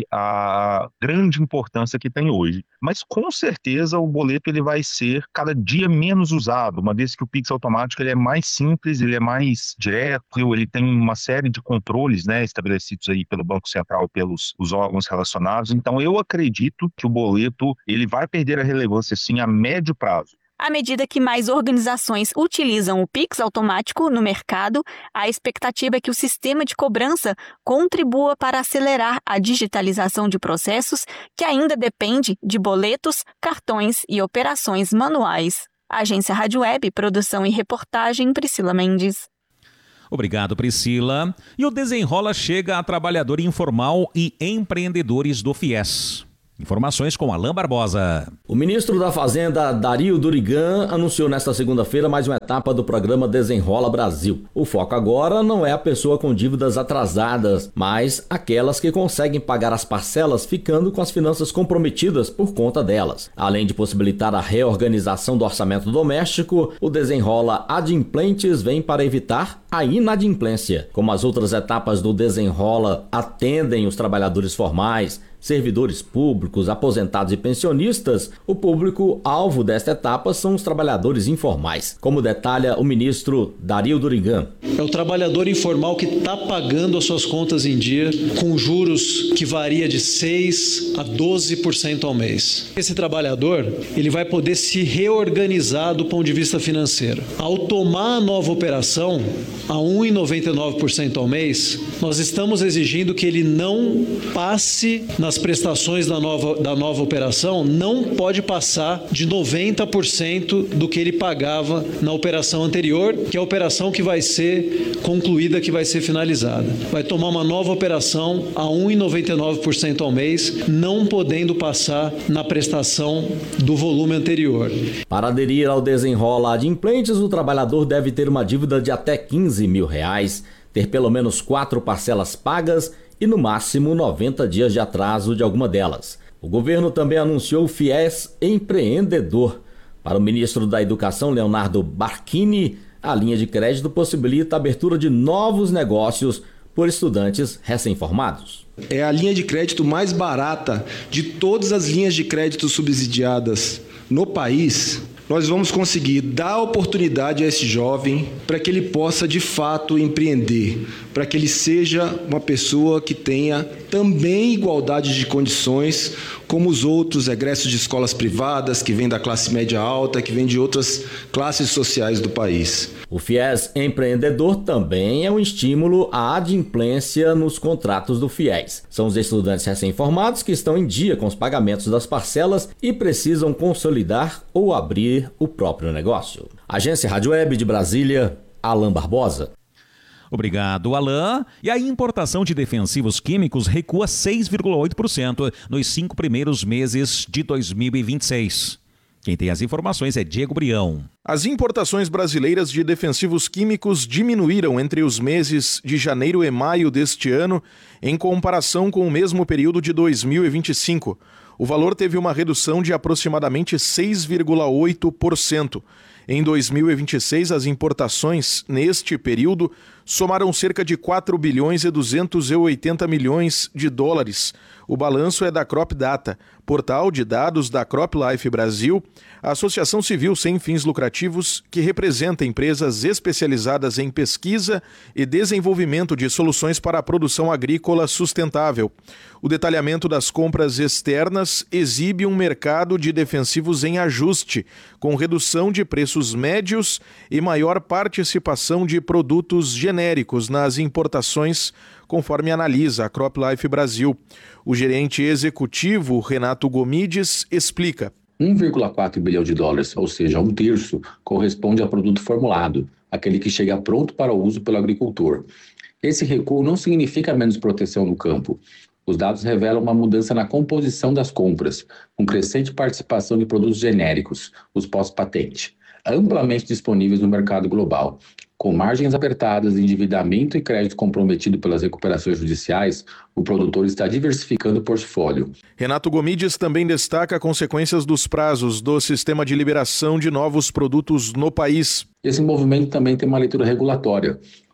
[SPEAKER 25] a grande importância que tem hoje. Mas com certeza o boleto ele vai ser cada dia menos usado, uma vez que o Pix automático ele é mais simples, ele é mais direto, ele tem uma série de controles, né, estabelecidos aí pelo Banco Central e pelos os órgãos relacionados. Então eu acredito que o boleto ele vai perder a relevância sim a médio prazo.
[SPEAKER 24] À medida que mais organizações utilizam o Pix automático no mercado, a expectativa é que o sistema de cobrança contribua para acelerar a digitalização de processos que ainda depende de boletos, cartões e operações manuais. Agência Rádio Web, produção e reportagem, Priscila Mendes.
[SPEAKER 19] Obrigado, Priscila. E o Desenrola chega a trabalhador informal e empreendedores do FIES. Informações com Alain Barbosa.
[SPEAKER 2] O ministro da Fazenda, Dario Durigan, anunciou nesta segunda-feira mais uma etapa do programa Desenrola Brasil. O foco agora não é a pessoa com dívidas atrasadas, mas aquelas que conseguem pagar as parcelas ficando com as finanças comprometidas por conta delas. Além de possibilitar a reorganização do orçamento doméstico, o Desenrola Adimplentes vem para evitar a inadimplência. Como as outras etapas do Desenrola atendem os trabalhadores formais, servidores públicos, aposentados e pensionistas, o público-alvo desta etapa são os trabalhadores informais, como detalha o ministro Dario Durigan.
[SPEAKER 6] É o trabalhador informal que está pagando as suas contas em dia, com juros que varia de seis a doze por cento ao mês. Esse trabalhador ele vai poder se reorganizar do ponto de vista financeiro. Ao tomar a nova operação, a um vírgula noventa e nove por cento ao mês, nós estamos exigindo que ele não passe na nas prestações da nova, da nova operação, não pode passar de noventa por cento do que ele pagava na operação anterior, que é a operação que vai ser concluída, que vai ser finalizada. Vai tomar uma nova operação a um vírgula noventa e nove por cento ao mês, não podendo passar na prestação do volume anterior.
[SPEAKER 2] Para aderir ao Desenrola Adimplentes, o trabalhador deve ter uma dívida de até quinze mil reais, ter pelo menos quatro parcelas pagas e no máximo noventa dias de atraso de alguma delas. O governo também anunciou o FIES Empreendedor. Para o ministro da Educação, Leonardo Barchini, a linha de crédito possibilita a abertura de novos negócios por estudantes recém-formados.
[SPEAKER 7] É a linha de crédito mais barata de todas as linhas de crédito subsidiadas no país. Nós vamos conseguir dar oportunidade a esse jovem para que ele possa de fato empreender, para que ele seja uma pessoa que tenha também igualdade de condições como os outros egressos de escolas privadas, que vêm da classe média alta, que vêm de outras classes sociais do país.
[SPEAKER 2] O FIES Empreendedor também é um estímulo à adimplência nos contratos do FIES. São os estudantes recém-formados que estão em dia com os pagamentos das parcelas e precisam consolidar ou abrir o próprio negócio. Agência Rádio Web de Brasília, Alain Barbosa.
[SPEAKER 19] Obrigado, Alain. E a importação de defensivos químicos recua seis vírgula oito por cento nos cinco primeiros meses de dois mil e vinte e seis. Quem tem as informações é Diego Brião.
[SPEAKER 8] As importações brasileiras de defensivos químicos diminuíram entre os meses de janeiro e maio deste ano, em comparação com o mesmo período de dois mil e vinte e cinco. O valor teve uma redução de aproximadamente seis vírgula oito por cento. Em dois mil e vinte e seis, as importações, neste período, somaram cerca de quatro bilhões e duzentos e oitenta milhões de dólares. O balanço é da Crop Data, portal de dados da CropLife Brasil, a associação civil sem fins lucrativos que representa empresas especializadas em pesquisa e desenvolvimento de soluções para a produção agrícola sustentável. O detalhamento das compras externas exibe um mercado de defensivos em ajuste, com redução de preços médios e maior participação de produtos genéricos nas importações, conforme analisa a CropLife Brasil. O gerente executivo, Renato Gomides, explica.
[SPEAKER 9] um vírgula quatro bilhão de dólares, ou seja, um terço, corresponde a produto formulado, aquele que chega pronto para o uso pelo agricultor. Esse recuo não significa menos proteção no campo. Os dados revelam uma mudança na composição das compras, com crescente participação de produtos genéricos, os pós-patente, amplamente disponíveis no mercado global. Com margens apertadas, endividamento e crédito comprometido pelas recuperações judiciais, o produtor está diversificando o portfólio.
[SPEAKER 8] Renato Gomides também destaca consequências dos prazos do sistema de liberação de novos produtos no país.
[SPEAKER 9] Esse movimento também tem uma leitura regulatória.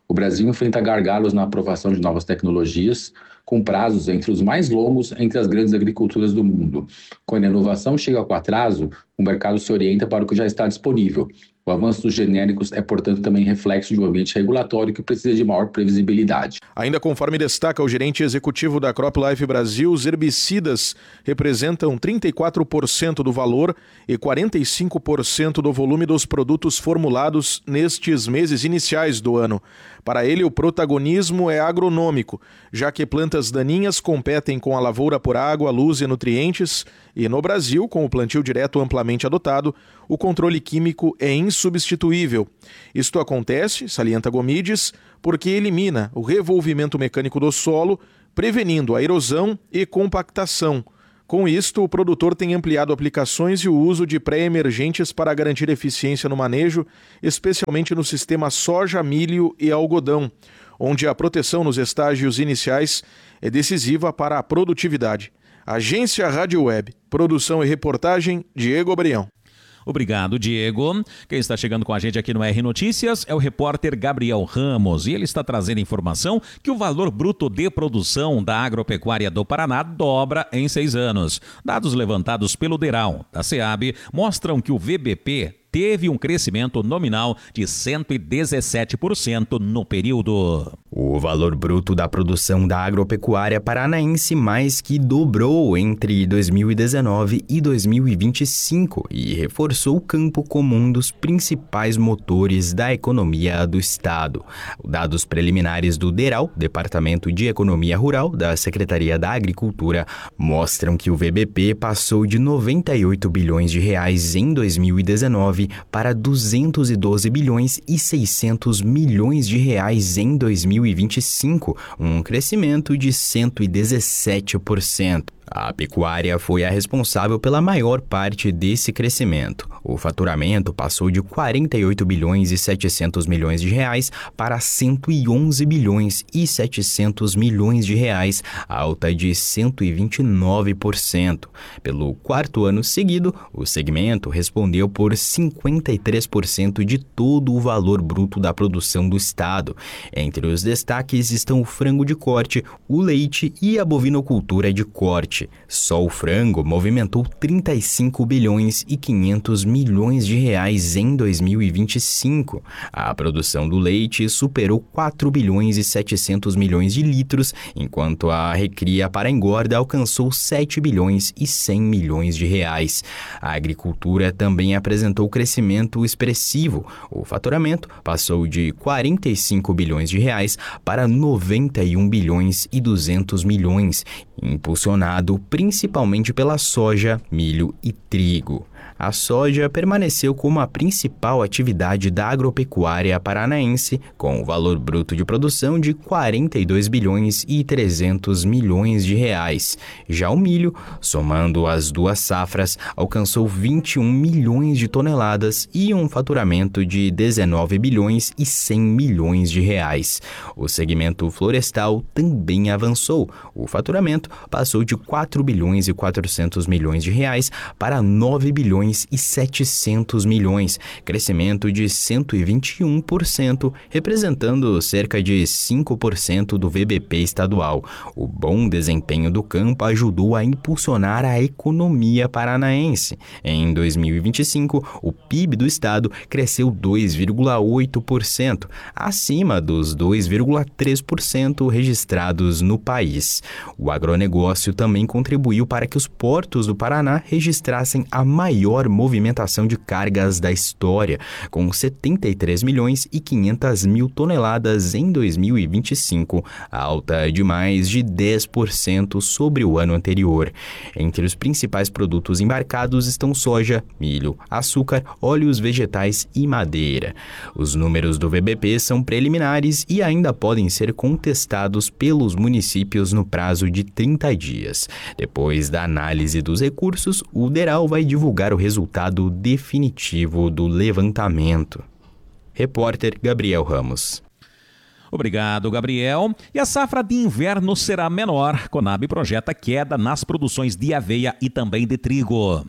[SPEAKER 9] O Brasil enfrenta gargalos na aprovação de novas tecnologias, com prazos entre os mais longos entre as grandes agriculturas do mundo. Quando a inovação chega com atraso, o mercado se orienta para o que já está disponível. O avanço dos genéricos é, portanto, também reflexo de um ambiente regulatório que precisa de maior previsibilidade.
[SPEAKER 8] Ainda conforme destaca o gerente executivo da CropLife Brasil, os herbicidas representam trinta e quatro por cento do valor e quarenta e cinco por cento do volume dos produtos formulados nestes meses iniciais do ano. Para ele, o protagonismo é agronômico, já que plantas daninhas competem com a lavoura por água, luz e nutrientes, e no Brasil, com o plantio direto amplamente adotado, o controle químico é insubstituível. Isto acontece, salienta Gomides, porque elimina o revolvimento mecânico do solo, prevenindo a erosão e compactação. Com isto, o produtor tem ampliado aplicações e o uso de pré-emergentes para garantir eficiência no manejo, especialmente no sistema soja, milho e algodão, onde a proteção nos estágios iniciais é decisiva para a produtividade. Agência Rádio Web, produção e reportagem, Diego Brião.
[SPEAKER 19] Obrigado, Diego. Quem está chegando com a gente aqui no R Notícias é o repórter Gabriel Ramos, e ele está trazendo informação que o valor bruto de produção da agropecuária do Paraná dobra em seis anos. Dados levantados pelo DERAL da SEAB mostram que o V B P teve um crescimento nominal de cento e dezessete por cento no período.
[SPEAKER 1] O valor bruto da produção da agropecuária paranaense mais que dobrou entre dois mil e dezenove e dois mil e vinte e cinco e reforçou o campo como um dos principais motores da economia do estado. Dados preliminares do DERAL, Departamento de Economia Rural da Secretaria da Agricultura, mostram que o V B P passou de noventa e oito bilhões de reais em dois mil e dezenove para duzentos e doze bilhões e seiscentos milhões de reais em dois mil e vinte e cinco, um crescimento de cento e dezessete por cento. A pecuária foi a responsável pela maior parte desse crescimento. O faturamento passou de quarenta e oito bilhões e setecentos milhões de reais para cento e onze bilhões e setecentos milhões de reais, alta de cento e vinte e nove por cento. Pelo quarto ano seguido, o segmento respondeu por cinquenta e três por cento de todo o valor bruto da produção do estado. Entre os destaques estão o frango de corte, o leite e a bovinocultura de corte. Só o frango movimentou trinta e cinco bilhões e quinhentos milhões de reais em dois mil e vinte e cinco. A produção do leite superou quatro bilhões e setecentos milhões de litros, enquanto a recria para engorda alcançou sete bilhões e cem milhões de reais. A agricultura também apresentou crescimento expressivo. O faturamento passou de quarenta e cinco bilhões de reais para noventa e um bilhões e duzentos milhões, impulsionado principalmente pela soja, milho e trigo. A soja permaneceu como a principal atividade da agropecuária paranaense, com o valor bruto de produção de quarenta e dois bilhões e trezentos milhões de reais. Já o milho, somando as duas safras, alcançou vinte e um milhões de toneladas e um faturamento de dezenove bilhões e cem milhões de reais. O segmento florestal também avançou. O faturamento passou de quatro bilhões e quatrocentos milhões de reais para nove bilhões e setecentos milhões, crescimento de cento e vinte e um por cento, representando cerca de cinco por cento do V B P estadual. O bom desempenho do campo ajudou a impulsionar a economia paranaense. Em dois mil e vinte e cinco, o P I B do estado cresceu dois vírgula oito por cento, acima dos dois vírgula três por cento registrados no país. O agronegócio também contribuiu para que os portos do Paraná registrassem a maior movimentação de cargas da história, com setenta e três milhões e quinhentas mil toneladas em dois mil e vinte e cinco, alta de mais de dez por cento sobre o ano anterior. Entre os principais produtos embarcados estão soja, milho, açúcar, óleos vegetais e madeira. Os números do V B P são preliminares e ainda podem ser contestados pelos municípios no prazo de trinta dias. Depois da análise dos recursos, o DERAL vai divulgar o resultado definitivo do levantamento. Repórter Gabriel Ramos.
[SPEAKER 19] Obrigado, Gabriel. E a safra de inverno será menor. Conab projeta queda nas produções de aveia e também de trigo.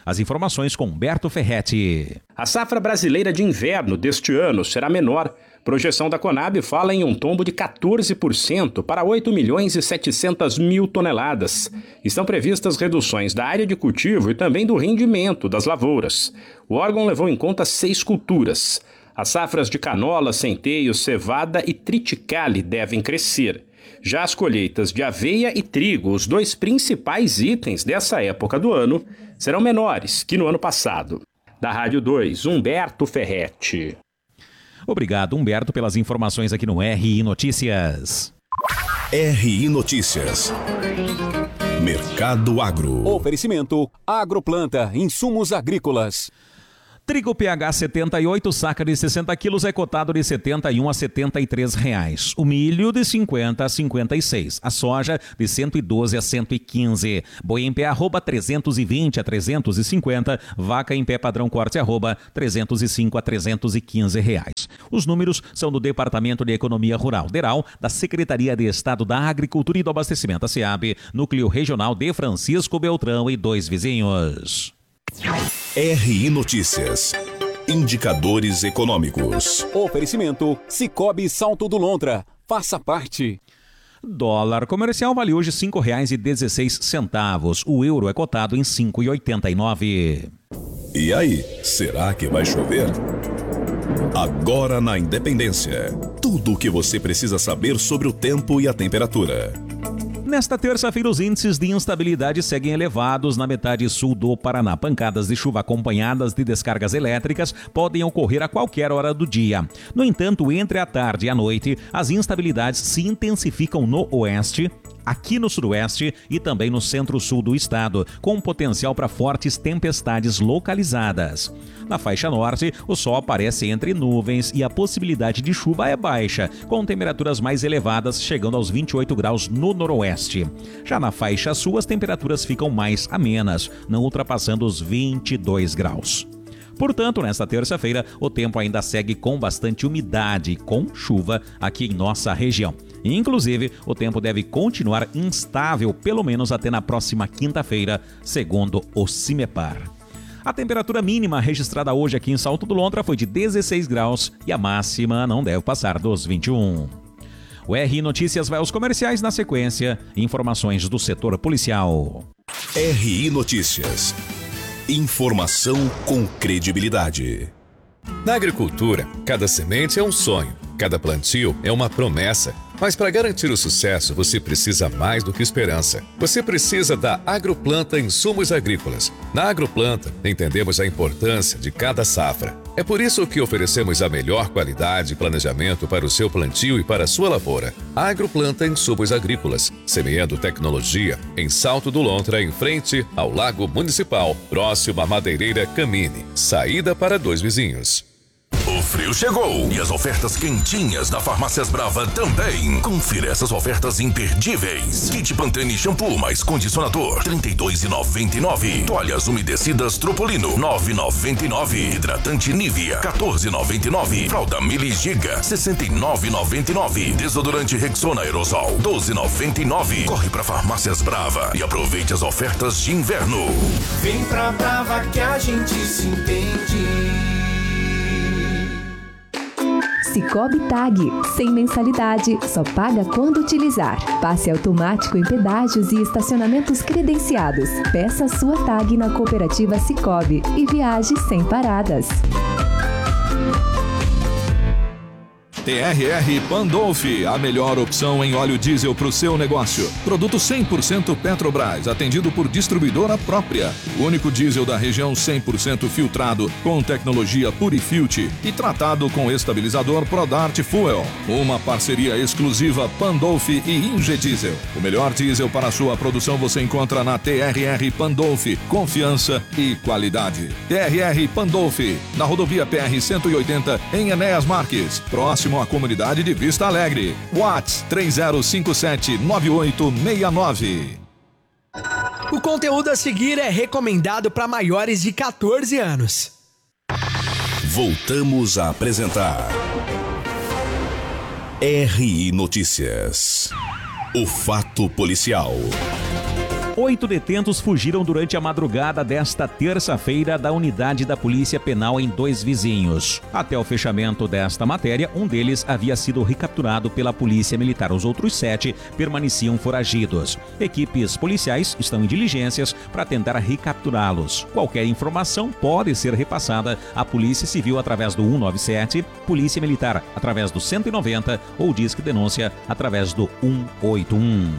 [SPEAKER 19] As informações com Humberto Ferretti.
[SPEAKER 10] A safra brasileira de inverno deste ano será menor. Projeção da Conab fala em um tombo de quatorze por cento para oito milhões e setecentas mil toneladas. Estão previstas reduções da área de cultivo e também do rendimento das lavouras. O órgão levou em conta seis culturas. As safras de canola, centeio, cevada e triticale devem crescer. Já as colheitas de aveia e trigo, os dois principais itens dessa época do ano, serão menores que no ano passado. Da Rádio dois, Humberto Ferretti.
[SPEAKER 19] Obrigado, Humberto, pelas informações aqui no R I Notícias.
[SPEAKER 11] R I Notícias. Mercado Agro.
[SPEAKER 12] Oferecimento Agroplanta, insumos agrícolas.
[SPEAKER 19] Trigo P H setenta e oito, saca de sessenta quilos, é cotado de setenta e um a setenta e três reais. O milho de cinquenta a cinquenta e seis. A soja de cento e doze a cento e quinze. Boi em pé arroba trezentos e vinte a trezentos e cinquenta. Vaca em pé padrão corte arroba trezentos e cinco a trezentos e quinze reais. Os números são do Departamento de Economia Rural, DERAL, da Secretaria de Estado da Agricultura e do Abastecimento, a SEAB, Núcleo Regional de Francisco Beltrão e dois vizinhos.
[SPEAKER 11] R I Notícias. Indicadores econômicos.
[SPEAKER 12] Oferecimento Cicobi Salto do Lontra. Faça parte.
[SPEAKER 19] Dólar comercial vale hoje cinco reais e dezesseis centavos. O euro é cotado em cinco reais e oitenta e nove.
[SPEAKER 11] E aí, será que vai chover? Agora na Independência. Tudo o que você precisa saber sobre o tempo e a temperatura.
[SPEAKER 19] Nesta terça-feira, os índices de instabilidade seguem elevados na metade sul do Paraná. Pancadas de chuva acompanhadas de descargas elétricas podem ocorrer a qualquer hora do dia. No entanto, entre a tarde e a noite, as instabilidades se intensificam no oeste, aqui no sudoeste e também no centro-sul do estado, com potencial para fortes tempestades localizadas. Na faixa norte, o sol aparece entre nuvens e a possibilidade de chuva é baixa, com temperaturas mais elevadas chegando aos vinte e oito graus no noroeste. Já na faixa sul, as temperaturas ficam mais amenas, não ultrapassando os vinte e dois graus. Portanto, nesta terça-feira, o tempo ainda segue com bastante umidade, com chuva aqui em nossa região. Inclusive, o tempo deve continuar instável, pelo menos até na próxima quinta-feira, segundo o CIMEPAR. A temperatura mínima registrada hoje aqui em Salto do Lontra foi de dezesseis graus e a máxima não deve passar dos vinte e um. O R I Notícias vai aos comerciais, na sequência, informações do setor policial.
[SPEAKER 11] R I Notícias. Informação com credibilidade.
[SPEAKER 13] Na agricultura, cada semente é um sonho, cada plantio é uma promessa. Mas para garantir o sucesso, você precisa mais do que esperança. Você precisa da Agroplanta Insumos Agrícolas. Na Agroplanta, entendemos a importância de cada safra. É por isso que oferecemos a melhor qualidade e planejamento para o seu plantio e para a sua lavoura. Agroplanta Insumos Agrícolas, semeando tecnologia em Salto do Lontra, em frente ao Lago Municipal, próximo à Madeireira Camine. Saída para dois vizinhos.
[SPEAKER 3] O frio chegou e as ofertas quentinhas da Farmácias Brava também. Confira essas ofertas imperdíveis. Kit Pantene shampoo mais condicionador, trinta e dois reais e noventa e nove centavos. Toalhas umedecidas Tropolino, nove reais e noventa e nove centavos. Hidratante Nivea, quatorze reais e noventa e nove centavos. Fralda Mili Giga, sessenta e nove reais e noventa e nove centavos. Desodorante Rexona Aerosol, doze reais e noventa e nove centavos. Corre pra Farmácias Brava e aproveite as ofertas de inverno.
[SPEAKER 14] Vem pra Brava que a gente se entende.
[SPEAKER 26] Cicobi Tag, sem mensalidade, só paga quando utilizar. Passe automático em pedágios e estacionamentos credenciados. Peça sua tag na cooperativa Cicobi e viaje sem paradas.
[SPEAKER 27] T R R Pandolfi, a melhor opção em óleo diesel para o seu negócio. Produto cem por cento Petrobras, atendido por distribuidora própria. O único diesel da região cem por cento filtrado, com tecnologia Purifilt e tratado com estabilizador Prodart Fuel. Uma parceria exclusiva Pandolfi e Ingediesel. O melhor diesel para a sua produção você encontra na T R R Pandolfi. Confiança e qualidade. T R R Pandolfi, na rodovia P R cento e oitenta, em Enéas Marques, próximo à comunidade de Vista Alegre. WhatsApp três zero cinco sete nove oito seis nove.
[SPEAKER 18] O conteúdo a seguir é recomendado para maiores de quatorze anos.
[SPEAKER 11] Voltamos a apresentar R I Notícias. O fato policial.
[SPEAKER 19] Oito detentos fugiram durante a madrugada desta terça-feira da unidade da Polícia Penal em Dois Vizinhos. Até o fechamento desta matéria, um deles havia sido recapturado pela Polícia Militar. Os outros sete permaneciam foragidos. Equipes policiais estão em diligências para tentar recapturá-los. Qualquer informação pode ser repassada à Polícia Civil através do cento e noventa e sete, Polícia Militar através do cento e noventa ou Disque Denúncia através do cento e oitenta e um.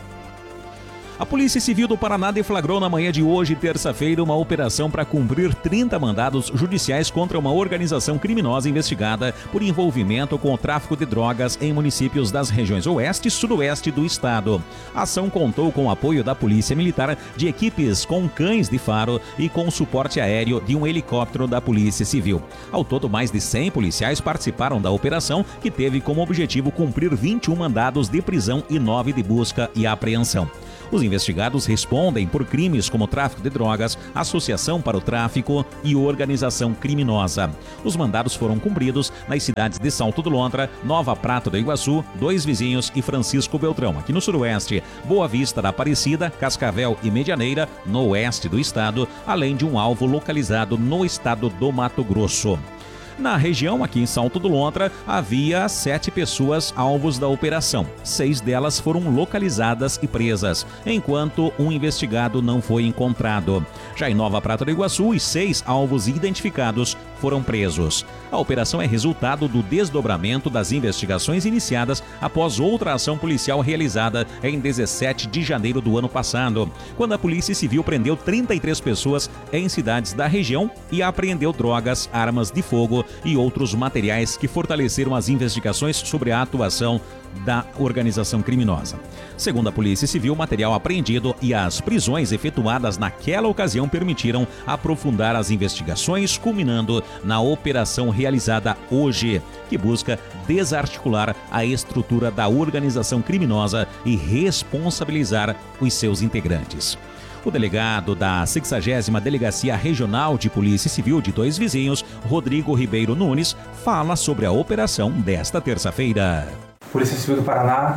[SPEAKER 19] A Polícia Civil do Paraná deflagrou na manhã de hoje, terça-feira, uma operação para cumprir trinta mandados judiciais contra uma organização criminosa investigada por envolvimento com o tráfico de drogas em municípios das regiões oeste e sudoeste do estado. A ação contou com o apoio da Polícia Militar, de equipes com cães de faro e com suporte aéreo de um helicóptero da Polícia Civil. Ao todo, mais de cem policiais participaram da operação, que teve como objetivo cumprir vinte e um mandados de prisão e nove de busca e apreensão. Os investigados respondem por crimes como tráfico de drogas, associação para o tráfico e organização criminosa. Os mandados foram cumpridos nas cidades de Salto do Lontra, Nova Prata do Iguaçu, Dois Vizinhos e Francisco Beltrão, aqui no sudoeste, Boa Vista da Aparecida, Cascavel e Medianeira, no oeste do estado, além de um alvo localizado no estado do Mato Grosso. Na região, aqui em Salto do Lontra, havia sete pessoas alvos da operação. Seis delas foram localizadas e presas, enquanto um investigado não foi encontrado. Já em Nova Prata do Iguaçu, os seis alvos identificados foram presos. A operação é resultado do desdobramento das investigações iniciadas após outra ação policial realizada em dezessete de janeiro do ano passado, quando a Polícia Civil prendeu trinta e três pessoas em cidades da região e apreendeu drogas, armas de fogo e outros materiais que fortaleceram as investigações sobre a atuação da organização criminosa. Segundo a Polícia Civil, o material apreendido e as prisões efetuadas naquela ocasião permitiram aprofundar as investigações, culminando na operação realizada hoje, que busca desarticular a estrutura da organização criminosa e responsabilizar os seus integrantes. O delegado da sexagésima Delegacia Regional de Polícia Civil de Dois Vizinhos, Rodrigo Ribeiro Nunes, fala sobre a operação desta terça-feira.
[SPEAKER 4] Polícia Civil do Paraná,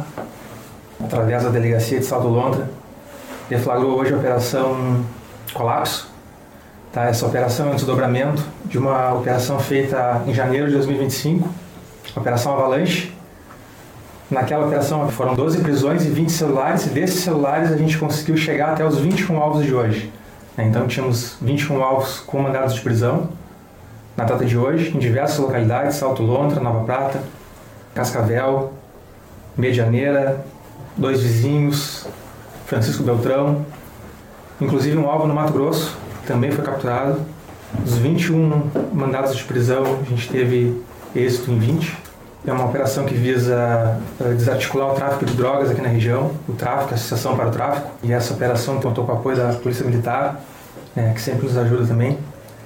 [SPEAKER 4] através da Delegacia de Salto Lontra, deflagrou hoje a Operação Colapso. Tá? Essa operação é um desdobramento de uma operação feita em janeiro de dois mil e vinte e cinco, Operação Avalanche. Naquela operação foram doze prisões e vinte celulares, e desses celulares a gente conseguiu chegar até os vinte e um alvos de hoje. Então tínhamos vinte e um alvos com mandados de prisão na data de hoje, em diversas localidades: Salto Lontra, Nova Prata, Cascavel, Medianeira, Dois Vizinhos, Francisco Beltrão, inclusive um alvo no Mato Grosso, que também foi capturado. Dos vinte e um mandados de prisão, a gente teve êxito em vinte. É uma operação que visa desarticular o tráfico de drogas aqui na região, o tráfico, a associação para o tráfico. E essa operação contou com o apoio da Polícia Militar, né, que sempre nos ajuda também.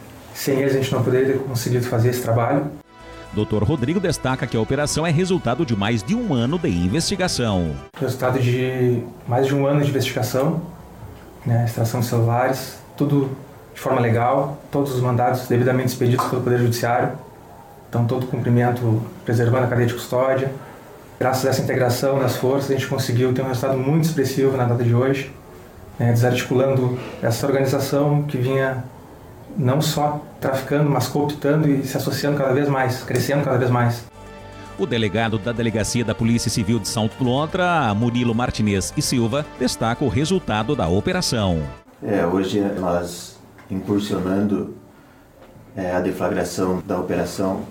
[SPEAKER 4] Sem eles a gente não poderia ter conseguido fazer esse trabalho.
[SPEAKER 19] doutor Rodrigo destaca que a operação é resultado de mais de um ano de investigação.
[SPEAKER 4] Resultado de mais de um ano de investigação, né, extração de celulares, tudo de forma legal, todos os mandados devidamente expedidos pelo Poder Judiciário. Então, todo o cumprimento preservando a cadeia de custódia. Graças a essa integração das forças, a gente conseguiu ter um resultado muito expressivo na data de hoje, né, desarticulando essa organização que vinha não só traficando, mas cooptando e se associando cada vez mais, crescendo cada vez mais.
[SPEAKER 19] O delegado da Delegacia da Polícia Civil de Salto do Lontra, Murilo Martinez e Silva, destaca o resultado da operação.
[SPEAKER 5] É, hoje nós incursionando é, a deflagração da operação,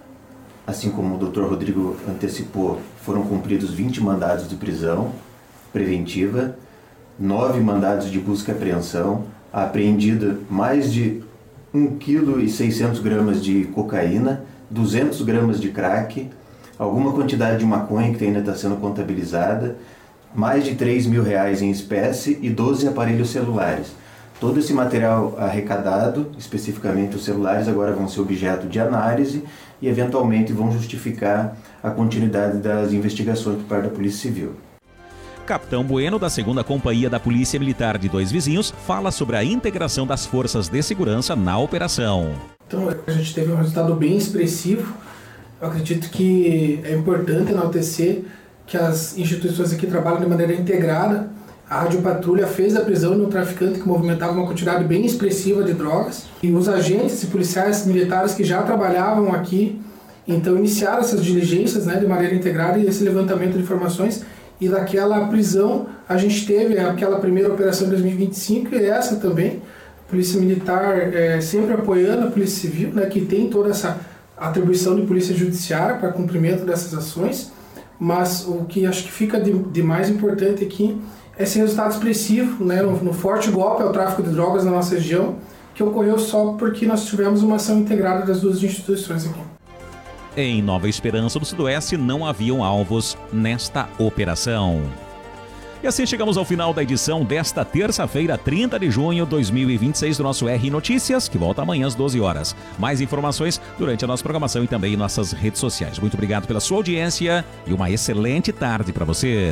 [SPEAKER 5] assim como o doutor Rodrigo antecipou, foram cumpridos vinte mandados de prisão preventiva, nove mandados de busca e apreensão, apreendida mais de um vírgula seis gramas de cocaína, duzentos gramas de crack, alguma quantidade de maconha que ainda está sendo contabilizada, mais de três mil reais em espécie e doze aparelhos celulares. Todo esse material arrecadado, especificamente os celulares, agora vão ser objeto de análise e eventualmente vão justificar a continuidade das investigações por parte da Polícia Civil.
[SPEAKER 19] Capitão Bueno, da segunda Companhia da Polícia Militar de Dois Vizinhos, fala sobre a integração das forças de segurança na operação.
[SPEAKER 15] Então, a gente teve um resultado bem expressivo. Eu acredito que é importante enaltecer que as instituições aqui trabalham de maneira integrada A Rádio Patrulha fez a prisão de um traficante que movimentava uma quantidade bem expressiva de drogas. E os agentes e policiais militares que já trabalhavam aqui, então iniciaram essas diligências, né, de maneira integrada e esse levantamento de informações. E daquela prisão a gente teve aquela primeira operação em dois mil e vinte e cinco e essa também. A Polícia Militar é, sempre apoiando a Polícia Civil, né, que tem toda essa atribuição de Polícia Judiciária para cumprimento dessas ações. Mas o que acho que fica de, de mais importante aqui é esse resultado expressivo, né, no, no forte golpe ao tráfico de drogas na nossa região, que ocorreu só porque nós tivemos uma ação integrada das duas instituições aqui.
[SPEAKER 19] Em Nova Esperança do Sudoeste não haviam alvos nesta operação. E assim chegamos ao final da edição desta terça-feira, trinta de junho de dois mil e vinte e seis, do nosso R Notícias, que volta amanhã às doze horas. Mais informações durante a nossa programação e também em nossas redes sociais. Muito obrigado pela sua audiência e uma excelente tarde para você.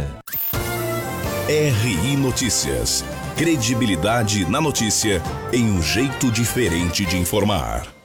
[SPEAKER 11] R I Notícias. Credibilidade na notícia em um jeito diferente de informar.